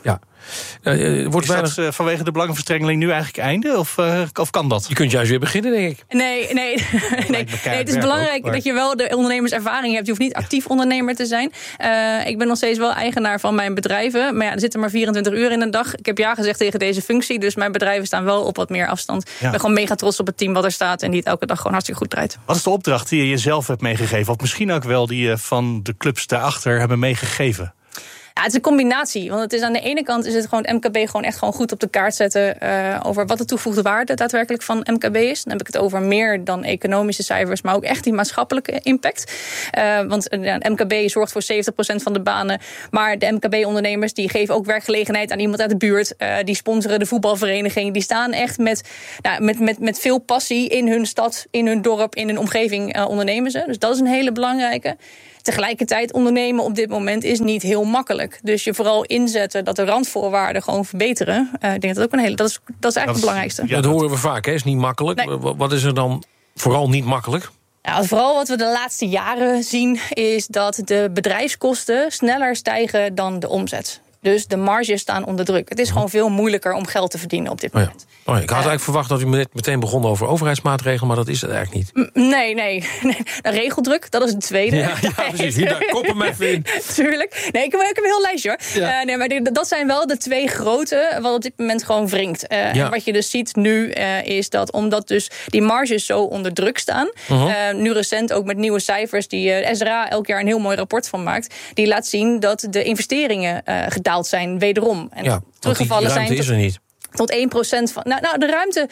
Uh, wordt is weinig... dat uh, vanwege de belangenverstrengeling nu eigenlijk einde? Of, uh, of kan dat? Je kunt juist weer beginnen, denk ik. Nee, nee, nee, nee het is belangrijk ook, maar... dat je wel de ondernemerservaring hebt. Je hoeft niet actief ondernemer te zijn. Uh, ik ben nog steeds wel eigenaar van mijn bedrijven. Maar ja, er zitten maar vierentwintig uur in een dag. Ik heb ja gezegd tegen deze functie. Dus mijn bedrijven staan wel op wat meer afstand. Ja. Ik ben gewoon mega trots op het team wat er staat. En die het elke dag gewoon hartstikke goed draait. Wat is de opdracht die je jezelf hebt meegegeven? Of misschien ook wel die je van de clubs daarachter hebben meegegeven? Ja, het is een combinatie. Want het is aan de ene kant is het gewoon M K B gewoon echt gewoon goed op de kaart zetten uh, over wat de toegevoegde waarde daadwerkelijk van M K B is. Dan heb ik het over meer dan economische cijfers, maar ook echt die maatschappelijke impact. Uh, want uh, M K B zorgt voor zeventig procent van de banen. Maar de M K B-ondernemers die geven ook werkgelegenheid aan iemand uit de buurt. Uh, die sponsoren de voetbalvereniging. Die staan echt met, nou, met, met, met veel passie in hun stad, in hun dorp, in hun omgeving uh, ondernemen ze. Dus dat is een hele belangrijke. Tegelijkertijd ondernemen op dit moment is niet heel makkelijk. Dus je vooral inzetten dat de randvoorwaarden gewoon verbeteren. Uh, ik denk dat dat ook een hele. Dat is, dat is eigenlijk het belangrijkste. Ja, dat horen we vaak, hè? Is niet makkelijk. Nee. Wat is er dan vooral niet makkelijk? Ja, vooral wat we de laatste jaren zien is dat de bedrijfskosten sneller stijgen dan de omzet. Dus de marges staan onder druk. Het is gewoon veel moeilijker om geld te verdienen op dit moment. Oh ja. Oh ja, ik had eigenlijk verwacht dat u meteen begon over overheidsmaatregelen, maar dat is het eigenlijk niet. Nee, nee. nee. Regeldruk, dat is het tweede. Ja, ja precies. Hier, daar koppen mij even in. Tuurlijk. Nee, ik heb, ik heb een heel lijstje hoor. Ja. Uh, nee, maar dat zijn wel de twee grote wat op dit moment gewoon wringt. Uh, ja. En wat je dus ziet nu uh, is dat omdat dus die marges zo onder druk staan. Uh-huh. Uh, nu recent ook met nieuwe cijfers die uh, S R A elk jaar een heel mooi rapport van maakt. Die laat zien dat de investeringen uh, gedaald zijn wederom. En ja, teruggevallen die ruimte zijn. Is er niet. Tot één procent van. Nou, nou, de ruimte.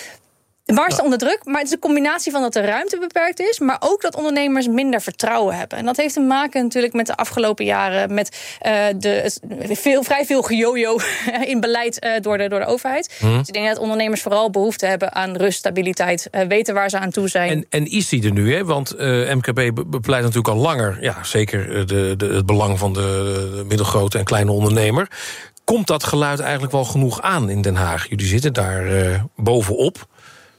De marge staat onder druk, maar het is een combinatie van dat de ruimte beperkt is, maar ook dat ondernemers minder vertrouwen hebben. En dat heeft te maken natuurlijk met de afgelopen jaren met uh, de, veel, vrij veel gejojo in beleid uh, door, de, door de overheid. Hmm. Dus ik denk dat ondernemers vooral behoefte hebben aan rust, stabiliteit, uh, weten waar ze aan toe zijn. En, en is die er nu, hè? Want uh, M K B bepleit natuurlijk al langer, ja, zeker de, de, het belang van de, de middelgrote en kleine ondernemer. Komt dat geluid eigenlijk wel genoeg aan in Den Haag? Jullie zitten daar uh, bovenop.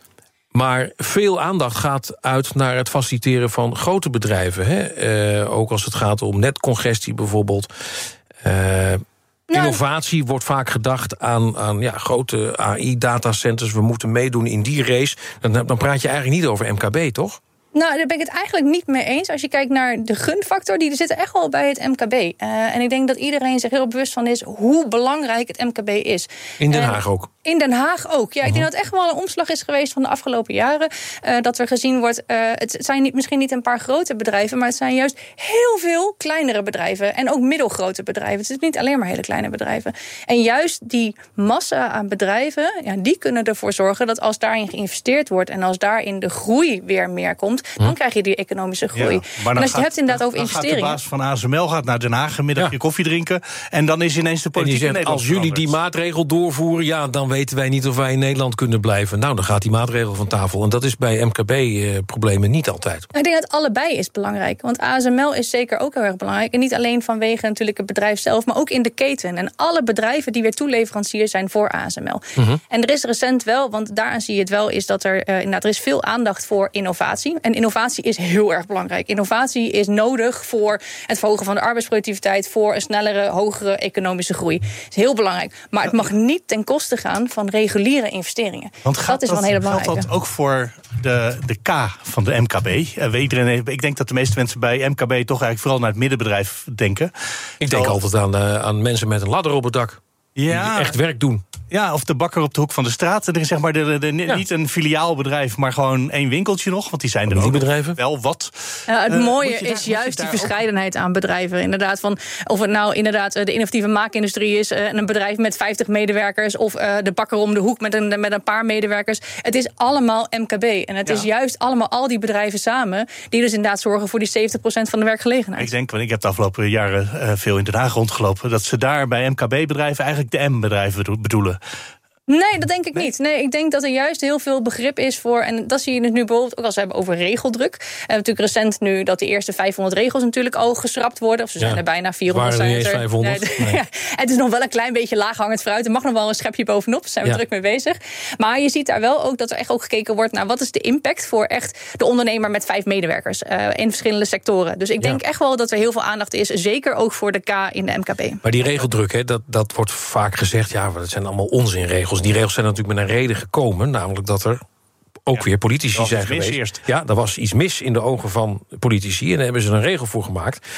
Maar veel aandacht gaat uit naar het faciliteren van grote bedrijven. Hè? Uh, ook als het gaat om netcongestie bijvoorbeeld. Uh, nou, innovatie wordt vaak gedacht aan, aan ja, grote A I-datacenters. We moeten meedoen in die race. Dan, dan praat je eigenlijk niet over M K B, toch? Nou, daar ben ik het eigenlijk niet mee eens. Als je kijkt naar de gunfactor, die er zit echt wel bij het M K B. Uh, en ik denk dat iedereen zich heel bewust van is hoe belangrijk het M K B is. In Den Haag uh, ook? In Den Haag ook. Ja, ik denk dat het echt wel een omslag is geweest van de afgelopen jaren. Uh, dat er gezien wordt, uh, het zijn niet, misschien niet een paar grote bedrijven, maar het zijn juist heel veel kleinere bedrijven. En ook middelgrote bedrijven. Het is niet alleen maar hele kleine bedrijven. En juist die massa aan bedrijven, ja, die kunnen ervoor zorgen dat als daarin geïnvesteerd wordt en als daarin de groei weer meer komt, hm. dan krijg je die economische groei. Ja, maar en als je het hebt inderdaad over investeringen. De baas van A S M L gaat naar Den Haag een middagje ja. koffie drinken en dan is ineens de politiek in Nederland als jullie die maatregel doorvoeren, ja, dan weten wij niet of wij in Nederland kunnen blijven. Nou, dan gaat die maatregel van tafel. En dat is bij M K B-problemen niet altijd. Ik denk dat allebei is belangrijk. Want A S M L is zeker ook heel erg belangrijk. En niet alleen vanwege natuurlijk het bedrijf zelf, maar ook in de keten. En alle bedrijven die weer toeleverancier zijn voor A S M L. Mm-hmm. En er is recent wel, want daaraan zie je het wel, is dat er uh, inderdaad er is veel aandacht voor innovatie. En innovatie is heel erg belangrijk. Innovatie is nodig voor het verhogen van de arbeidsproductiviteit, voor een snellere, hogere economische groei. Dat is heel belangrijk. Maar het mag niet ten koste gaan van reguliere investeringen. Want dat is wel een hele belangrijke. Geldt dat ook voor de, de K van de M K B? Uh, iedereen, ik denk dat de meeste mensen bij M K B toch eigenlijk vooral naar het middenbedrijf denken. Ik denk altijd aan, uh, aan mensen met een ladder op het dak. Ja. Die echt werk doen. Ja, of de bakker op de hoek van de straat. Er is zeg maar de, de, de, ja. niet een filiaalbedrijf, maar gewoon één winkeltje nog. Want die zijn er ook bedrijven. wel wat. Uh, het uh, mooie is daar, juist die verscheidenheid ook aan bedrijven. Inderdaad, van of het nou inderdaad de innovatieve maakindustrie is, uh, een bedrijf met vijftig medewerkers, of uh, de bakker om de hoek met een, met een paar medewerkers. Het is allemaal M K B. En het ja. is juist allemaal al die bedrijven samen die dus inderdaad zorgen voor die zeventig procent van de werkgelegenheid. Ik denk, want ik heb de afgelopen jaren uh, veel in Den Haag rondgelopen, dat ze daar bij M K B-bedrijven eigenlijk de M-bedrijven bedoelen. Nee, dat denk ik niet. Nee, ik denk dat er juist heel veel begrip is voor... en dat zie je nu bijvoorbeeld ook als we hebben over regeldruk. We hebben natuurlijk recent nu dat de eerste vijfhonderd regels natuurlijk al geschrapt worden. Of ze zijn ja, er bijna vierhonderd. Waren er niet eens vijfhonderd? Nee, nee. Het is nog wel een klein beetje laaghangend fruit. Er mag nog wel een schepje bovenop. Daar zijn we ja. druk mee bezig. Maar je ziet daar wel ook dat er echt ook gekeken wordt naar wat is de impact voor echt de ondernemer met vijf medewerkers uh, in verschillende sectoren. Dus ik denk ja. echt wel dat er heel veel aandacht is. Zeker ook voor de K in de M K B. Maar die regeldruk, hè, dat, dat wordt vaak gezegd... ja, dat zijn allemaal onzinregels. Die regels zijn natuurlijk met een reden gekomen. Namelijk dat er ook ja, weer politici zijn geweest. Eerst. Ja, er was iets mis in de ogen van politici. En daar hebben ze een regel voor gemaakt.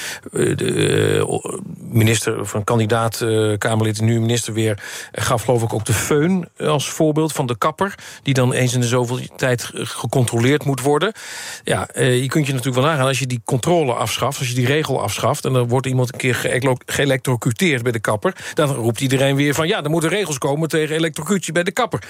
De minister van kandidaat uh, Kamerlid, nu minister weer... gaf geloof ik ook de föhn als voorbeeld van de kapper... die dan eens in de zoveel tijd gecontroleerd moet worden. Ja, uh, je kunt je natuurlijk wel nagaan als je die controle afschaft... als je die regel afschaft... en dan wordt iemand een keer geëlektrocuteerd bij de kapper... dan roept iedereen weer van... ja, er moeten regels komen tegen elektrocutie bij de kapper.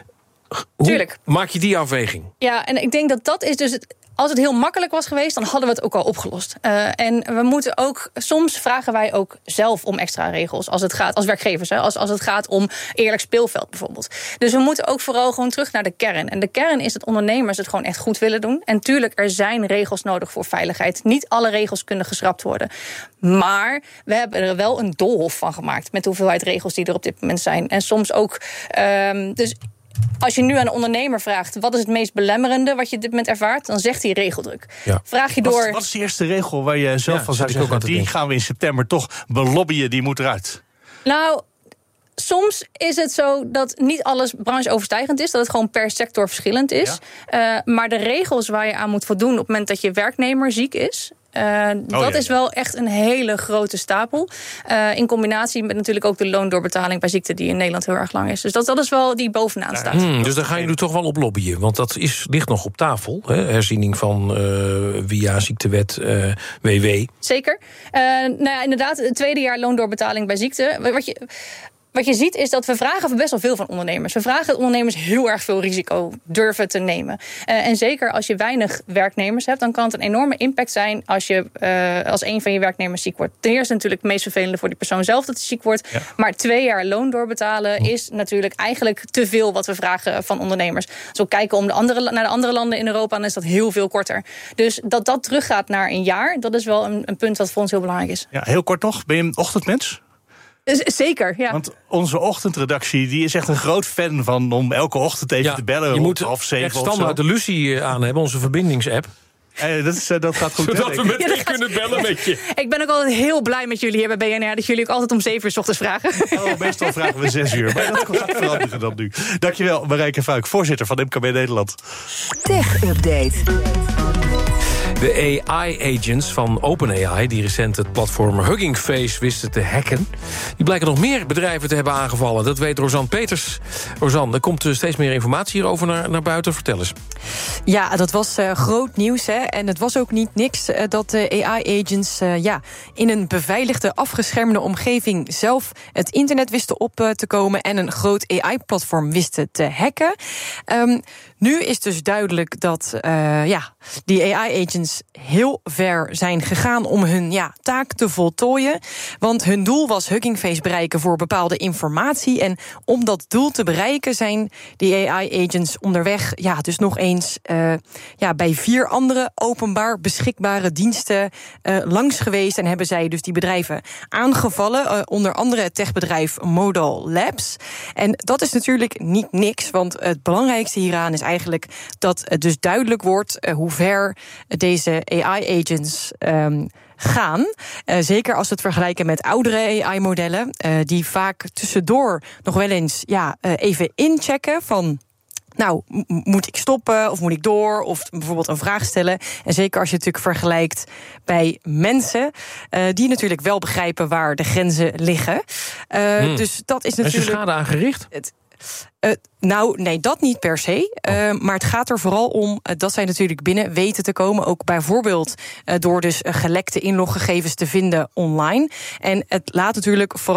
Hoe Tuurlijk. Maak je die afweging? Ja, en ik denk dat dat is dus... Het, als het heel makkelijk was geweest, dan hadden we het ook al opgelost. Uh, en we moeten ook... Soms vragen wij ook zelf om extra regels. Als het gaat, als werkgevers, hè, als, als het gaat om eerlijk speelveld bijvoorbeeld. Dus we moeten ook vooral gewoon terug naar de kern. En de kern is dat ondernemers het gewoon echt goed willen doen. En tuurlijk, er zijn regels nodig voor veiligheid. Niet alle regels kunnen geschrapt worden. Maar we hebben er wel een doolhof van gemaakt... met de hoeveelheid regels die er op dit moment zijn. En soms ook... Um, dus als je nu aan een ondernemer vraagt... wat is het meest belemmerende wat je op dit moment ervaart... dan zegt hij regeldruk. Ja. Vraag je door... Wat, wat is de eerste regel waar je zelf ja, van zou zeggen... die denken. Gaan we in september toch belobbyen, die moet eruit? Nou... Soms is het zo dat niet alles brancheoverstijgend is. Dat het gewoon per sector verschillend is. Ja. Uh, maar de regels waar je aan moet voldoen... op het moment dat je werknemer ziek is... Uh, oh, dat ja, is wel echt een hele grote stapel. Uh, in combinatie met natuurlijk ook de loondoorbetaling bij ziekte... die in Nederland heel erg lang is. Dus dat, dat is wel die bovenaan staat. Hmm, dus daar gaan jullie toch wel op lobbyen. Want dat is, ligt nog op tafel. Hè? Herziening van uh, via ziektewet, uh, W W. Zeker. Uh, nou ja, inderdaad, het tweede jaar loondoorbetaling bij ziekte. Wat je... Wat je ziet is dat we vragen best wel veel van ondernemers. We vragen dat ondernemers heel erg veel risico durven te nemen. Uh, en zeker als je weinig werknemers hebt... dan kan het een enorme impact zijn als, je, uh, als een van je werknemers ziek wordt. Ten eerste natuurlijk het meest vervelende voor die persoon zelf dat hij ziek wordt. Ja. Maar twee jaar loon doorbetalen is natuurlijk eigenlijk te veel... wat we vragen van ondernemers. Als we kijken om de andere, naar de andere landen in Europa... dan is dat heel veel korter. Dus dat dat teruggaat naar een jaar... dat is wel een, een punt wat voor ons heel belangrijk is. Ja, heel kort nog. Ben je een ochtendmens? Zeker, ja. Want onze ochtendredactie die is echt een groot fan van... om elke ochtend even ja, te bellen. Je moet half zeven echt standaard de Lucie aan hebben, onze verbindingsapp. Eh, dat, is, uh, dat gaat goed. Zodat hè, we meteen ja, kunnen bellen met je. Ik ben ook altijd heel blij met jullie hier bij B N R... dat jullie ook altijd om zeven uur 's ochtends vragen. Oh, meestal vragen we zes uur. Maar dat gaat veranderen dan nu. Dankjewel, Marijke Fuik, voorzitter van M K B Nederland. Tech Update. De A I-agents van OpenAI, die recent het platform Hugging Face wisten te hacken... die blijken nog meer bedrijven te hebben aangevallen. Dat weet Rosanne Peters. Rosanne, er komt steeds meer informatie hierover naar, naar buiten. Vertel eens. Ja, dat was uh, groot nieuws. Hè? En het was ook niet niks uh, dat de A I-agents uh, ja, in een beveiligde, afgeschermde omgeving... zelf het internet wisten op uh, te komen... en een groot A I-platform wisten te hacken. Um, nu is dus duidelijk dat uh, ja, die A I-agents heel ver zijn gegaan om hun ja, taak te voltooien. Want hun doel was Hugging Face bereiken voor bepaalde informatie. En om dat doel te bereiken zijn die A I-agents onderweg... ja, dus nog eens uh, ja, bij vier andere openbaar beschikbare diensten uh, langs geweest... en hebben zij dus die bedrijven aangevallen. Uh, onder andere het techbedrijf Modal Labs. En dat is natuurlijk niet niks, want het belangrijkste hieraan is eigenlijk... dat het dus duidelijk wordt uh, hoe ver deze A I-agents um, gaan. Uh, zeker als we het vergelijken met oudere A I-modellen... Uh, die vaak tussendoor nog wel eens ja, uh, even inchecken van... Nou, m- moet ik stoppen of moet ik door? Of bijvoorbeeld een vraag stellen. En zeker als je het natuurlijk vergelijkt bij mensen... Uh, die natuurlijk wel begrijpen waar de grenzen liggen. Uh, hmm. Dus dat is natuurlijk... Is er schade aangericht? Het, Uh, nou, nee, dat niet per se. Uh, maar het gaat er vooral om uh, dat zij natuurlijk binnen weten te komen. Ook bijvoorbeeld uh, door dus uh, gelekte inloggegevens te vinden online. En het laat natuurlijk vooral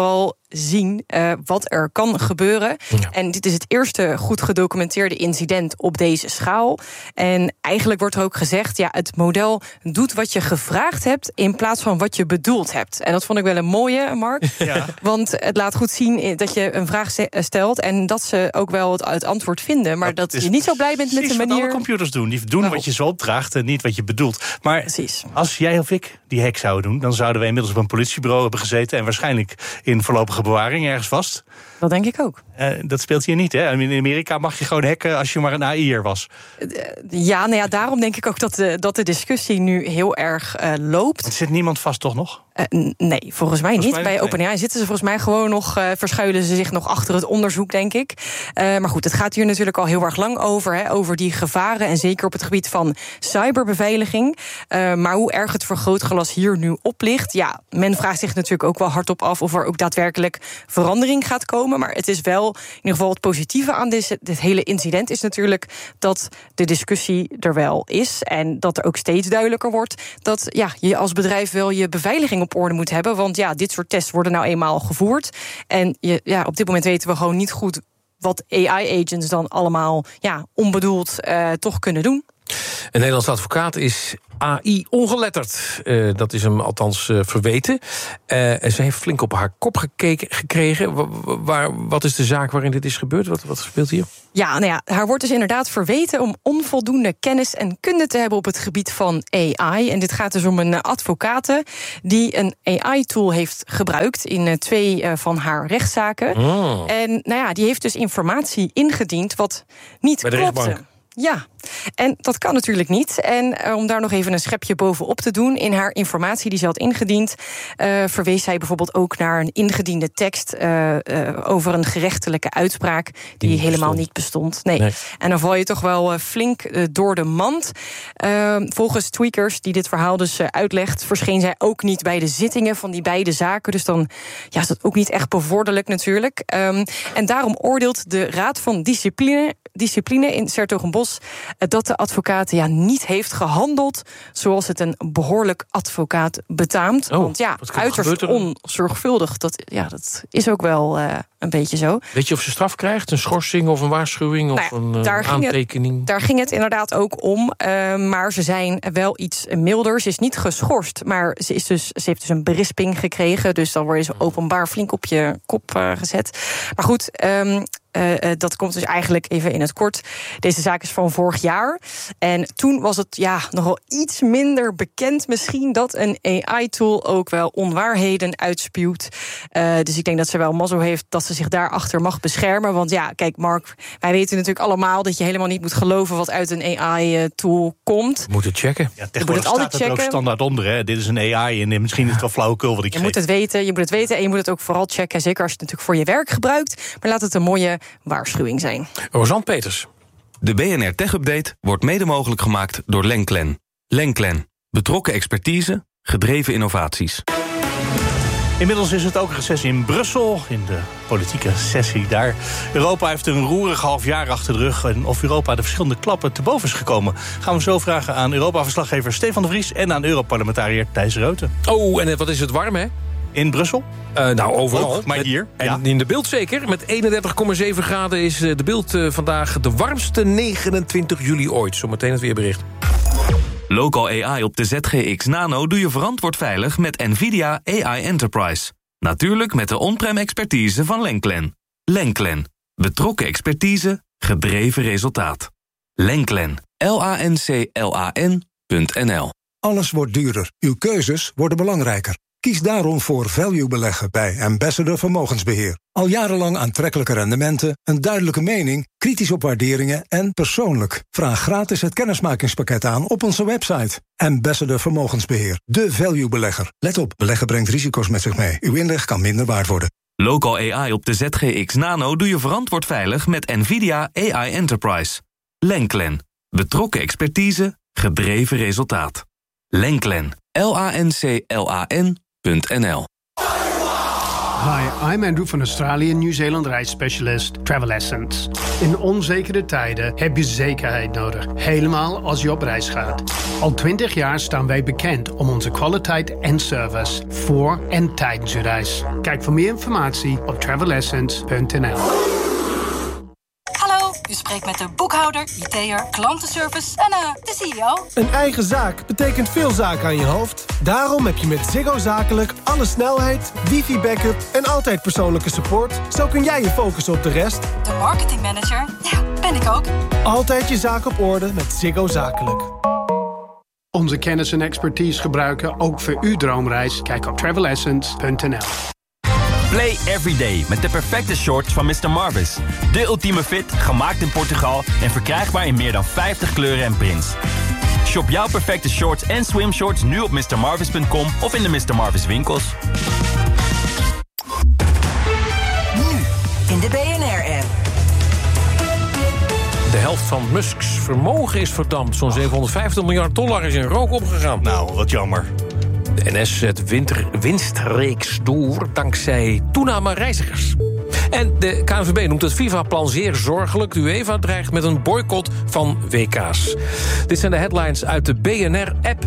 zien uh, wat er kan gebeuren. Ja. En dit is het eerste goed gedocumenteerde incident op deze schaal. En eigenlijk wordt er ook gezegd, ja, het model doet wat je gevraagd hebt in plaats van wat je bedoeld hebt. En dat vond ik wel een mooie, Mark. Ja. Want het laat goed zien dat je een vraag stelt en dat ze ook wel het, het antwoord vinden. Maar dat, dat je niet zo blij bent met de manier. Wat alle computers doen. Die doen wat je ze opdraagt en niet wat je bedoelt. Maar precies. Als jij of ik die hack zouden doen, dan zouden we inmiddels op een politiebureau hebben gezeten en waarschijnlijk in voorlopige bewaring ergens vast. Dat denk ik ook. Uh, dat speelt hier niet, hè? In Amerika mag je gewoon hacken als je maar een A I'er was. Uh, ja, nou ja, daarom denk ik ook dat de, dat de discussie nu heel erg uh, loopt. Er zit niemand vast, toch nog? Uh, nee, volgens mij volgens niet. Mij, Bij OpenAI nee. zitten ze volgens mij gewoon nog, uh, verschuilen ze zich nog achter het onderzoek, denk ik. Uh, maar goed, het gaat hier natuurlijk al heel erg lang over, hè, over die gevaren en zeker op het gebied van cyberbeveiliging. Uh, maar hoe erg het vergrootglas hier nu op ligt, ja, men vraagt zich natuurlijk ook wel hardop af of er ook daadwerkelijk verandering gaat komen. Maar het is wel, in ieder geval het positieve aan dit, dit hele incident is natuurlijk dat de discussie er wel is en dat er ook steeds duidelijker wordt dat ja, je als bedrijf wel je beveiliging op orde moet hebben. Want ja, dit soort tests worden nou eenmaal gevoerd. En je, ja, op dit moment weten we gewoon niet goed wat A I-agents dan allemaal ja, onbedoeld uh, toch kunnen doen. Een Nederlandse advocaat is A I-ongeletterd. Uh, dat is hem althans uh, verweten. Uh, en ze heeft flink op haar kop gekeken, gekregen. Waar, waar, wat is de zaak waarin dit is gebeurd? Wat, wat speelt hier? Ja, nou ja, haar wordt dus inderdaad verweten om onvoldoende kennis en kunde te hebben op het gebied van A I. En dit gaat dus om een advocate die een A I-tool heeft gebruikt in uh, twee uh, van haar rechtszaken. Oh. En nou ja, die heeft dus informatie ingediend wat niet Bij de klopte. rechtbank. Ja, en dat kan natuurlijk niet. En uh, om daar nog even een schepje bovenop te doen, in haar informatie die ze had ingediend, uh, verwees zij bijvoorbeeld ook naar een ingediende tekst uh, uh, over een gerechtelijke uitspraak die, die niet helemaal bestond. niet bestond. Nee. nee. En dan val je toch wel uh, flink uh, door de mand. Uh, volgens Tweakers, die dit verhaal dus uh, uitlegt, verscheen zij ook niet bij de zittingen van die beide zaken. Dus dan ja, is dat ook niet echt bevorderlijk natuurlijk. Um, en daarom oordeelt de Raad van Discipline, discipline in 's-Hertogenbosch dat de advocaat ja, niet heeft gehandeld zoals het een behoorlijk advocaat betaamt. Oh, Want ja, uiterst onzorgvuldig, dat, ja, dat is ook wel uh, een beetje zo. Weet je of ze straf krijgt? Een schorsing of een waarschuwing of nou ja, een uh, daar aantekening? Ging het, daar ging het inderdaad ook om. Uh, maar ze zijn wel iets milder. Ze is niet geschorst, maar ze, is dus, ze heeft dus een berisping gekregen. Dus dan word je zo openbaar flink op je kop uh, gezet. Maar goed, Um, Uh, uh, dat komt dus eigenlijk even in het kort. Deze zaak is van vorig jaar. En toen was het ja nogal iets minder bekend misschien dat een A I-tool ook wel onwaarheden uitspuwt. Uh, dus ik denk dat ze wel mazzel heeft dat ze zich daarachter mag beschermen. Want ja, kijk Mark, wij weten natuurlijk allemaal dat je helemaal niet moet geloven wat uit een A I-tool komt. Je moet het checken. Ja, tegenwoordig staat het checken. Er ook standaard onder. Hè? Dit is een A I en misschien is het wel flauwekul wat ik Je geef. moet het weten, je moet het weten en je moet het ook vooral checken. Zeker als je het natuurlijk voor je werk gebruikt. Maar laat het een mooie waarschuwing zijn. Rosanne Peters. De B N R Tech Update wordt mede mogelijk gemaakt door Lenklen. Lenklen. Betrokken expertise, gedreven innovaties. Inmiddels is het ook een recessie in Brussel, in de politieke sessie daar. Europa heeft een roerig half jaar achter de rug. En of Europa de verschillende klappen te boven is gekomen, gaan we zo vragen aan Europa-verslaggever Stefan de Vries en aan Europarlementariër Thijs Reuten. Oh, en wat is het warm, hè? In Brussel? Uh, nou, overal. Ook, maar hier. En ja. in de Bild zeker. Met eenendertig komma zeven graden is de Bild uh, vandaag de warmste negenentwintig juli ooit. Zometeen het weerbericht. Local A I op de Z G X Nano doe je verantwoord veilig met NVIDIA A I Enterprise. Natuurlijk met de on-prem expertise van Lenklen. Lenklen. Betrokken expertise, gedreven resultaat. Lenklen. L A N C L A N punt N L. Alles wordt duurder. Uw keuzes worden belangrijker. Kies daarom voor value beleggen bij Ambassador Vermogensbeheer. Al jarenlang aantrekkelijke rendementen, een duidelijke mening, kritisch op waarderingen en persoonlijk. Vraag gratis het kennismakingspakket aan op onze website. Ambassador Vermogensbeheer, de value belegger. Let op, beleggen brengt risico's met zich mee. Uw inleg kan minder waard worden. Local A I op de Z G X Nano doe je verantwoord veilig met NVIDIA A I Enterprise. Lenklen. Betrokken expertise, gedreven resultaat. Lenklen. L A N C L A N punt N L. Hi, I'm Andrew van Australië, Nieuw-Zeeland reisspecialist Travel Essence. In onzekere tijden heb je zekerheid nodig, helemaal als je op reis gaat. Al twintig jaar staan wij bekend om onze kwaliteit en service voor en tijdens uw reis. Kijk voor meer informatie op travel essence punt n l. Hallo, u spreekt met de boekhouder, I T'er, klantenservice en uh, de C E O. Een eigen zaak betekent veel zaken aan je hoofd. Daarom heb je met Ziggo Zakelijk alle snelheid, wifi-backup en altijd persoonlijke support. Zo kun jij je focussen op de rest. De marketingmanager, ja, ben ik ook. Altijd je zaak op orde met Ziggo Zakelijk. Onze kennis en expertise gebruiken ook voor uw droomreis. Kijk op travel essence punt n l. Play everyday met de perfecte shorts van mister Marvis. De ultieme fit, gemaakt in Portugal en verkrijgbaar in meer dan vijftig kleuren en prints. Shop jouw perfecte shorts en swimshorts nu op mister marvis punt com of in de mister Marvis winkels. Nu in de B N R-app. De helft van Musks vermogen is verdampt. Zo'n zevenhonderdvijftig miljard dollar is in rook opgegaan. Nou, wat jammer. De N S zet winter winstreeks door dankzij toename reizigers. En de K N V B noemt het FIFA-plan zeer zorgelijk. De UEFA dreigt met een boycott van W K's. Dit zijn de headlines uit de B N R-app.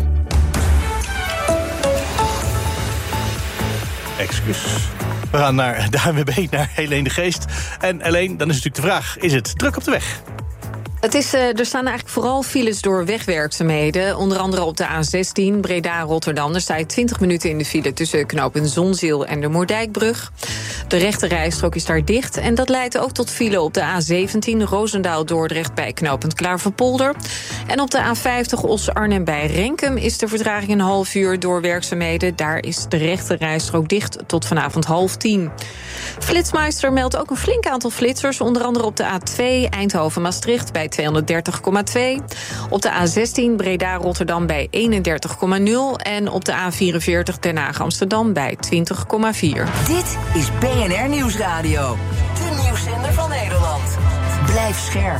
Excuus. We gaan naar de A N W B, naar Helene de Geest. En Helene, dan is natuurlijk de vraag, is het druk op de weg? Het is, uh, er staan eigenlijk vooral files door wegwerkzaamheden. Onder andere op de A zestien, Breda-Rotterdam. Daar sta je twintig minuten in de file tussen knooppunt Zonzeel en de Moerdijkbrug. De rechte rijstrook is daar dicht. En dat leidt ook tot file op de A zeventien, Roosendaal-Dordrecht bij knooppunt Klaverpolder. En op de A vijftig, Os-Arnhem bij Renkum is de vertraging een half uur door werkzaamheden. Daar is de rechte rijstrook dicht tot vanavond half tien. Flitsmeister meldt ook een flink aantal flitsers. Onder andere op de A twee, Eindhoven-Maastricht bij tweehonderddertig komma twee. Op de A zestien Breda-Rotterdam bij eenendertig komma nul. En op de A vierenveertig Den Haag-Amsterdam bij twintig komma vier. Dit is B N R Nieuwsradio. De nieuwszender van Nederland. Blijf scherp.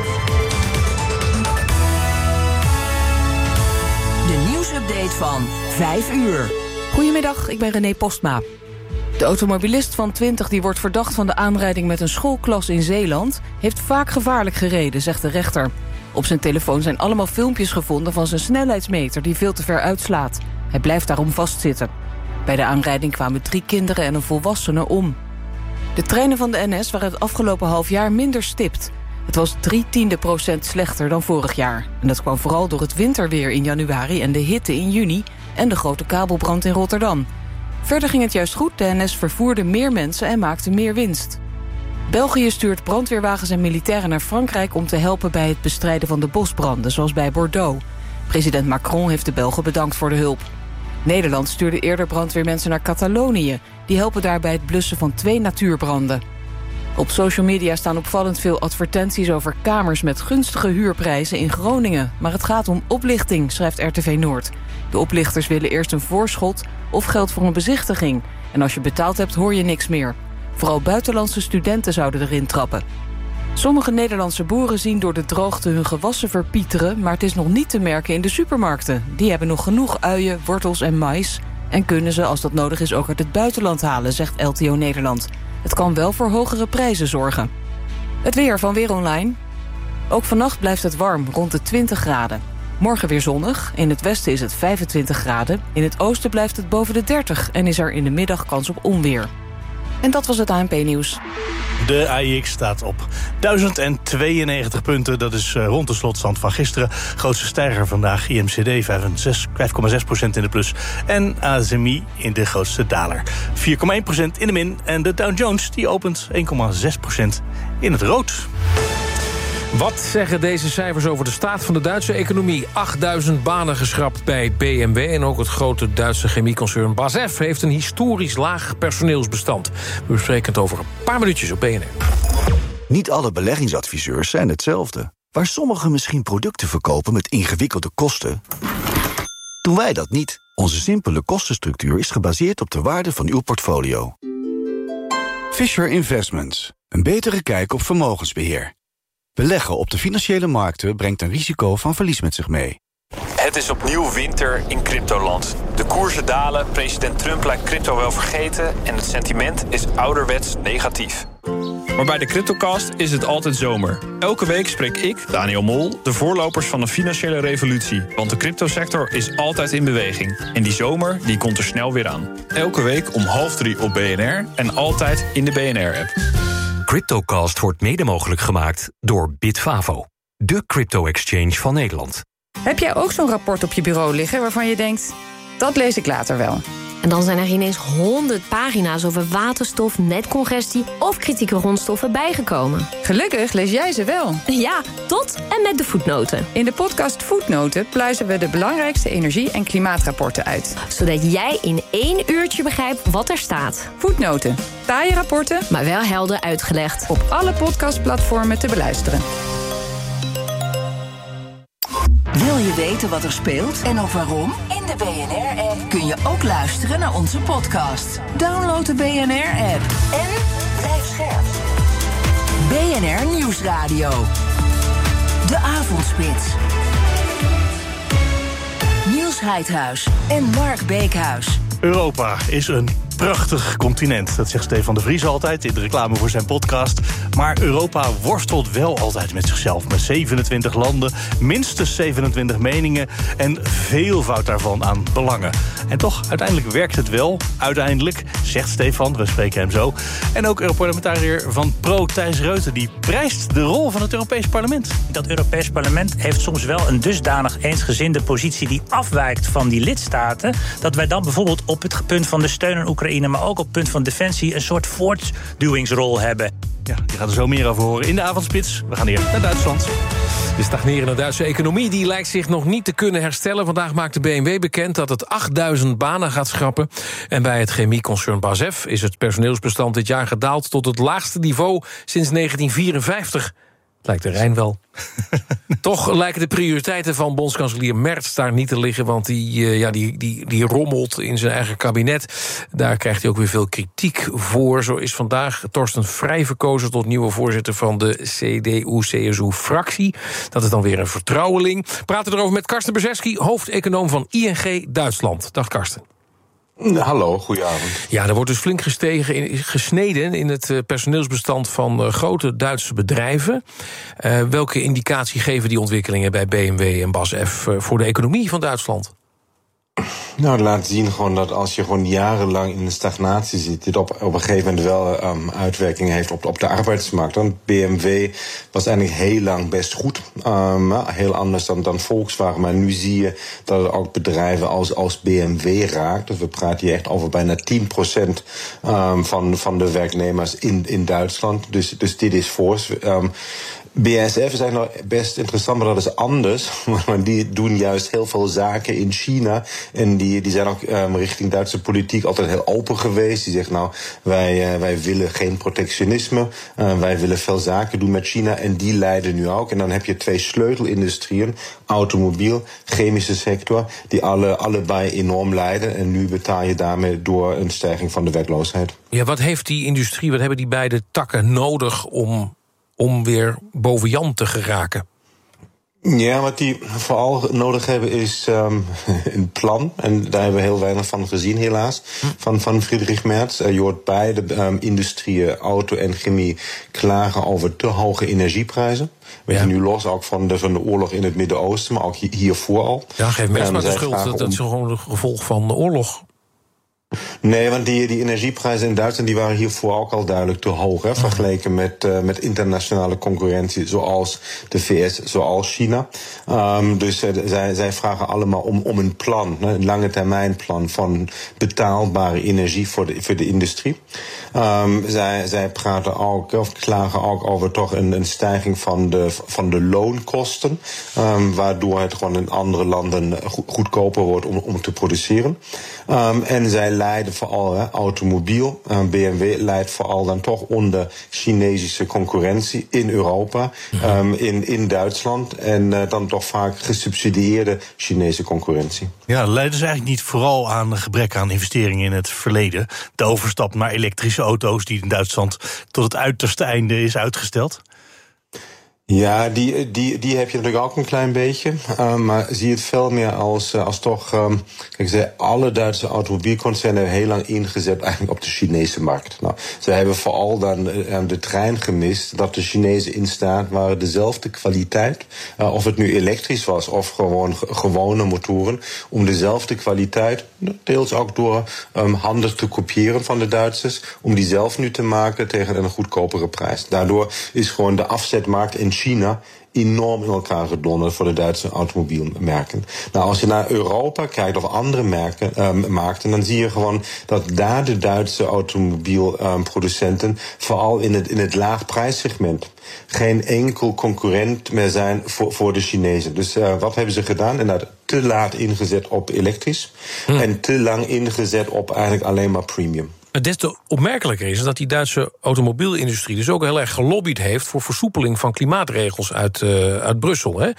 De nieuwsupdate van vijf uur. Goedemiddag, ik ben René Postma. De automobilist van twintig die wordt verdacht van de aanrijding met een schoolklas in Zeeland heeft vaak gevaarlijk gereden, zegt de rechter. Op zijn telefoon zijn allemaal filmpjes gevonden van zijn snelheidsmeter die veel te ver uitslaat. Hij blijft daarom vastzitten. Bij de aanrijding kwamen drie kinderen en een volwassene om. De treinen van de N S waren het afgelopen half jaar minder stipt. Het was drie tiende procent slechter dan vorig jaar. En dat kwam vooral door het winterweer in januari en de hitte in juni en de grote kabelbrand in Rotterdam. Verder ging het juist goed, de N S vervoerde meer mensen en maakte meer winst. België stuurt brandweerwagens en militairen naar Frankrijk om te helpen bij het bestrijden van de bosbranden, zoals bij Bordeaux. President Macron heeft de Belgen bedankt voor de hulp. Nederland stuurde eerder brandweermensen naar Catalonië. Die helpen daar bij het blussen van twee natuurbranden. Op social media staan opvallend veel advertenties over kamers met gunstige huurprijzen in Groningen. Maar het gaat om oplichting, schrijft R T V Noord. De oplichters willen eerst een voorschot of geld voor een bezichtiging. En als je betaald hebt, hoor je niks meer. Vooral buitenlandse studenten zouden erin trappen. Sommige Nederlandse boeren zien door de droogte hun gewassen verpieteren, maar het is nog niet te merken in de supermarkten. Die hebben nog genoeg uien, wortels en mais en kunnen ze, als dat nodig is, ook uit het buitenland halen, zegt L T O Nederland. Het kan wel voor hogere prijzen zorgen. Het weer van Weer Online. Ook vannacht blijft het warm, rond de twintig graden. Morgen weer zonnig. In het westen is het vijfentwintig graden. In het oosten blijft het boven de dertig en is er in de middag kans op onweer. En dat was het A N P-nieuws. De A I X staat op duizend tweeënnegentig punten. Dat is uh, rond de slotstand van gisteren. Grootste stijger vandaag, I M C D, vijf komma zes procent in de plus. En A S M I in de grootste daler, vier komma één procent in de min. En de Dow Jones die opent één komma zes procent in het rood. Wat zeggen deze cijfers over de staat van de Duitse economie? achtduizend banen geschrapt bij B M W... en ook het grote Duitse chemieconcern B A S F... heeft een historisch laag personeelsbestand. We bespreken het over een paar minuutjes op B N R. Niet alle beleggingsadviseurs zijn hetzelfde. Waar sommigen misschien producten verkopen met ingewikkelde kosten, doen wij dat niet. Onze simpele kostenstructuur is gebaseerd op de waarde van uw portfolio. Fisher Investments. Een betere kijk op vermogensbeheer. Beleggen op de financiële markten brengt een risico van verlies met zich mee. Het is opnieuw winter in cryptoland. De koersen dalen, president Trump lijkt crypto wel vergeten en het sentiment is ouderwets negatief. Maar bij de CryptoCast is het altijd zomer. Elke week spreek ik, Daniel Mol, de voorlopers van de financiële revolutie. Want de cryptosector is altijd in beweging. En die zomer die komt er snel weer aan. Elke week om half drie op B N R en altijd in de B N R-app. CryptoCast wordt mede mogelijk gemaakt door Bitfavo, de crypto-exchange van Nederland. Heb jij ook zo'n rapport op je bureau liggen waarvan je denkt, dat lees ik later wel? En dan zijn er ineens honderd pagina's over waterstof, netcongestie of kritieke grondstoffen bijgekomen. Gelukkig lees jij ze wel. Ja, tot en met de voetnoten. In de podcast Voetnoten pluizen we de belangrijkste energie- en klimaatrapporten uit. Zodat jij in één uurtje begrijpt wat er staat. Voetnoten. Taaie rapporten, maar wel helder uitgelegd. Op alle podcastplatformen te beluisteren. Wil je weten wat er speelt en ook waarom? In de B N R-app kun je ook luisteren naar onze podcast. Download de B N R-app en blijf scherp. B N R Nieuwsradio. De Avondspits. Niels Heidhuis en Mark Beekhuis. Europa is een prachtig continent. Dat zegt Stefan de Vries altijd in de reclame voor zijn podcast. Maar Europa worstelt wel altijd met zichzelf. Met zevenentwintig landen, minstens zevenentwintig meningen en veelvoud daarvan aan belangen. En toch, uiteindelijk werkt het wel. Uiteindelijk, zegt Stefan, we spreken hem zo. En ook Europarlementariër van Pro, Thijs Reuten, die prijst de rol van het Europees Parlement. Dat Europees Parlement heeft soms wel een dusdanig eensgezinde positie die afwijkt van die lidstaten, dat wij dan bijvoorbeeld op het punt van de steun aan Oekraïne, maar ook op het punt van defensie een soort voortduwingsrol hebben. Ja, je gaat er zo meer over horen in de avondspits. We gaan eerst naar Duitsland. De stagnerende Duitse economie die lijkt zich nog niet te kunnen herstellen. Vandaag maakt de B M W bekend dat het achtduizend banen gaat schrappen. En bij het chemieconcern B A S F is het personeelsbestand dit jaar gedaald tot het laagste niveau sinds negentien vierenvijftig. Lijkt de Rijn wel. Toch lijken de prioriteiten van bondskanselier Merz daar niet te liggen, want die, uh, ja, die, die, die rommelt in zijn eigen kabinet. Daar krijgt hij ook weer veel kritiek voor. Zo is vandaag Torsten Frey verkozen tot nieuwe voorzitter van de C D U C S U-fractie. Dat is dan weer een vertrouweling. We praten erover met Karsten Brzeski, hoofdeconoom van I N G Duitsland. Dag Karsten. Hallo, goedenavond. Ja, er wordt dus flink gestegen, in, gesneden in het personeelsbestand van uh, grote Duitse bedrijven. Uh, welke indicatie geven die ontwikkelingen bij B M W en B A S F uh, voor de economie van Duitsland? Nou, dat laat zien gewoon dat als je gewoon jarenlang in een stagnatie zit, dit op, op een gegeven moment wel um, uitwerking heeft op, op de arbeidsmarkt. Dan B M W was eigenlijk heel lang best goed. Um, heel anders dan, dan Volkswagen. Maar nu zie je dat het ook bedrijven als, als B M W raakt. Dus we praten hier echt over bijna tien procent um, van, van de werknemers in, in Duitsland. Dus, dus dit is fors. Um, B A S F is eigenlijk best interessant, maar dat is anders. Want die doen juist heel veel zaken in China. En die, die zijn ook um, richting Duitse politiek altijd heel open geweest. Die zeggen nou, wij, uh, wij willen geen protectionisme. Uh, wij willen veel zaken doen met China. En die leiden nu ook. En dan heb je twee sleutelindustrieën. Automobiel, chemische sector. Die alle, allebei enorm lijden. En nu betaal je daarmee door een stijging van de werkloosheid. Ja, wat heeft die industrie, wat hebben die beide takken nodig om... om weer boven Jan te geraken? Ja, wat die vooral nodig hebben is um, een plan. En daar hebben we heel weinig van gezien, helaas. Van, van Friedrich Merz. Uh, je hoort beide um, industrieën, auto en chemie, klagen over te hoge energieprijzen. We zijn nu los ook van de, van de oorlog in het Midden-Oosten, maar ook hiervoor al. Ja, geef Merz um, maar de schuld. Dat, dat is gewoon het gevolg van de oorlog. Nee, want die, die energieprijzen in Duitsland die waren hiervoor ook al duidelijk te hoog. Hè, vergeleken met, uh, met internationale concurrentie zoals de V S, zoals China. Um, dus uh, zij, zij vragen allemaal om, om een plan, een lange termijn plan van betaalbare energie voor de, voor de industrie. Um, zij, zij praten ook, of klagen ook over toch een, een stijging van de, van de loonkosten. Um, waardoor het gewoon in andere landen goedkoper wordt om, om te produceren. Um, en zij leiden vooral, hè, automobiel, uh, B M W leidt vooral dan toch onder Chinese concurrentie in Europa, um, in, in Duitsland en uh, dan toch vaak gesubsidieerde Chinese concurrentie. Ja, leiden ze eigenlijk niet vooral aan een gebrek aan investeringen in het verleden? De overstap naar elektrische auto's die in Duitsland tot het uiterste einde is uitgesteld? Ja, die, die, die heb je natuurlijk ook een klein beetje. Uh, maar zie het veel meer als, uh, als toch... Um, kijk, ik zei, alle Duitse automobielconcernen hebben heel lang ingezet eigenlijk op de Chinese markt. Nou, ze hebben vooral dan uh, de trein gemist dat de Chinezen in staat waren dezelfde kwaliteit, uh, of het nu elektrisch was of gewoon gewone motoren, om dezelfde kwaliteit, deels ook door um, handig te kopiëren van de Duitsers, om die zelf nu te maken tegen een goedkopere prijs. Daardoor is gewoon de afzetmarkt in China enorm in elkaar gedonderd voor de Duitse automobielmerken. Nou, als je naar Europa kijkt of andere merken, um, markten, dan zie je gewoon dat daar de Duitse automobielproducenten um, vooral in het, in het laagprijssegment geen enkel concurrent meer zijn voor, voor de Chinezen. Dus uh, wat hebben ze gedaan? Inderdaad, te laat ingezet op elektrisch hm. en te lang ingezet op eigenlijk alleen maar premium. Des te opmerkelijker is dat die Duitse automobielindustrie dus ook heel erg gelobbyd heeft voor versoepeling van klimaatregels uit, uh, uit Brussel. Hè?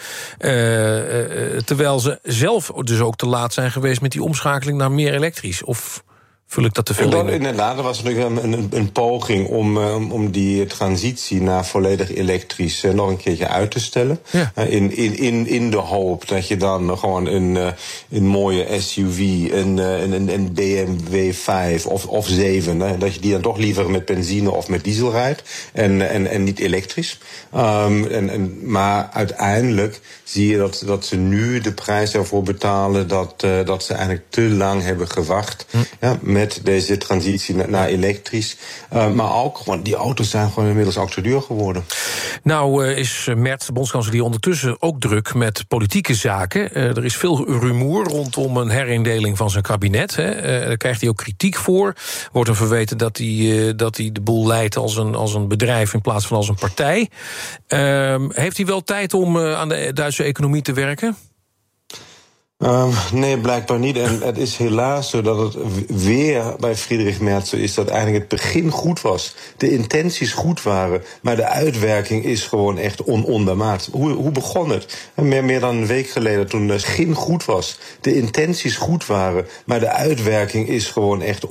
Uh, uh, terwijl ze zelf dus ook te laat zijn geweest met die omschakeling naar meer elektrisch. Of vul ik dat te veel in? Inderdaad, er was natuurlijk een, een, een poging om, um, om die transitie naar volledig elektrisch uh, nog een keertje uit te stellen. Ja. Uh, in, in, in, in de hoop dat je dan gewoon een, uh, een mooie S U V, een, uh, een, een B M W vijf of, of zeven, uh, dat je die dan toch liever met benzine of met diesel rijdt en, en, en niet elektrisch. Um, en, en, maar uiteindelijk zie je dat, dat ze nu de prijs ervoor betalen dat, uh, dat ze eigenlijk te lang hebben gewacht. Hm. Ja, met deze transitie naar elektrisch. Uh, maar ook, want die auto's zijn gewoon inmiddels ook te duur geworden. Nou uh, is Merz, de bondskanselier, ondertussen ook druk met politieke zaken. Uh, er is veel rumoer rondom een herindeling van zijn kabinet. Hè. Uh, daar krijgt hij ook kritiek voor. Wordt hem verweten dat hij, uh, dat hij de boel leidt als een, als een bedrijf in plaats van als een partij. Uh, heeft hij wel tijd om uh, aan de Duitse economie te werken? Um, nee, blijkbaar niet. En het is helaas zo dat het weer bij Friedrich Merz zo is dat eigenlijk het begin goed was. De intenties goed waren, maar de uitwerking is gewoon echt on ondermaat. Hoe, hoe begon het? Meer, meer dan een week geleden toen het begin goed was. De intenties goed waren, maar de uitwerking is gewoon echt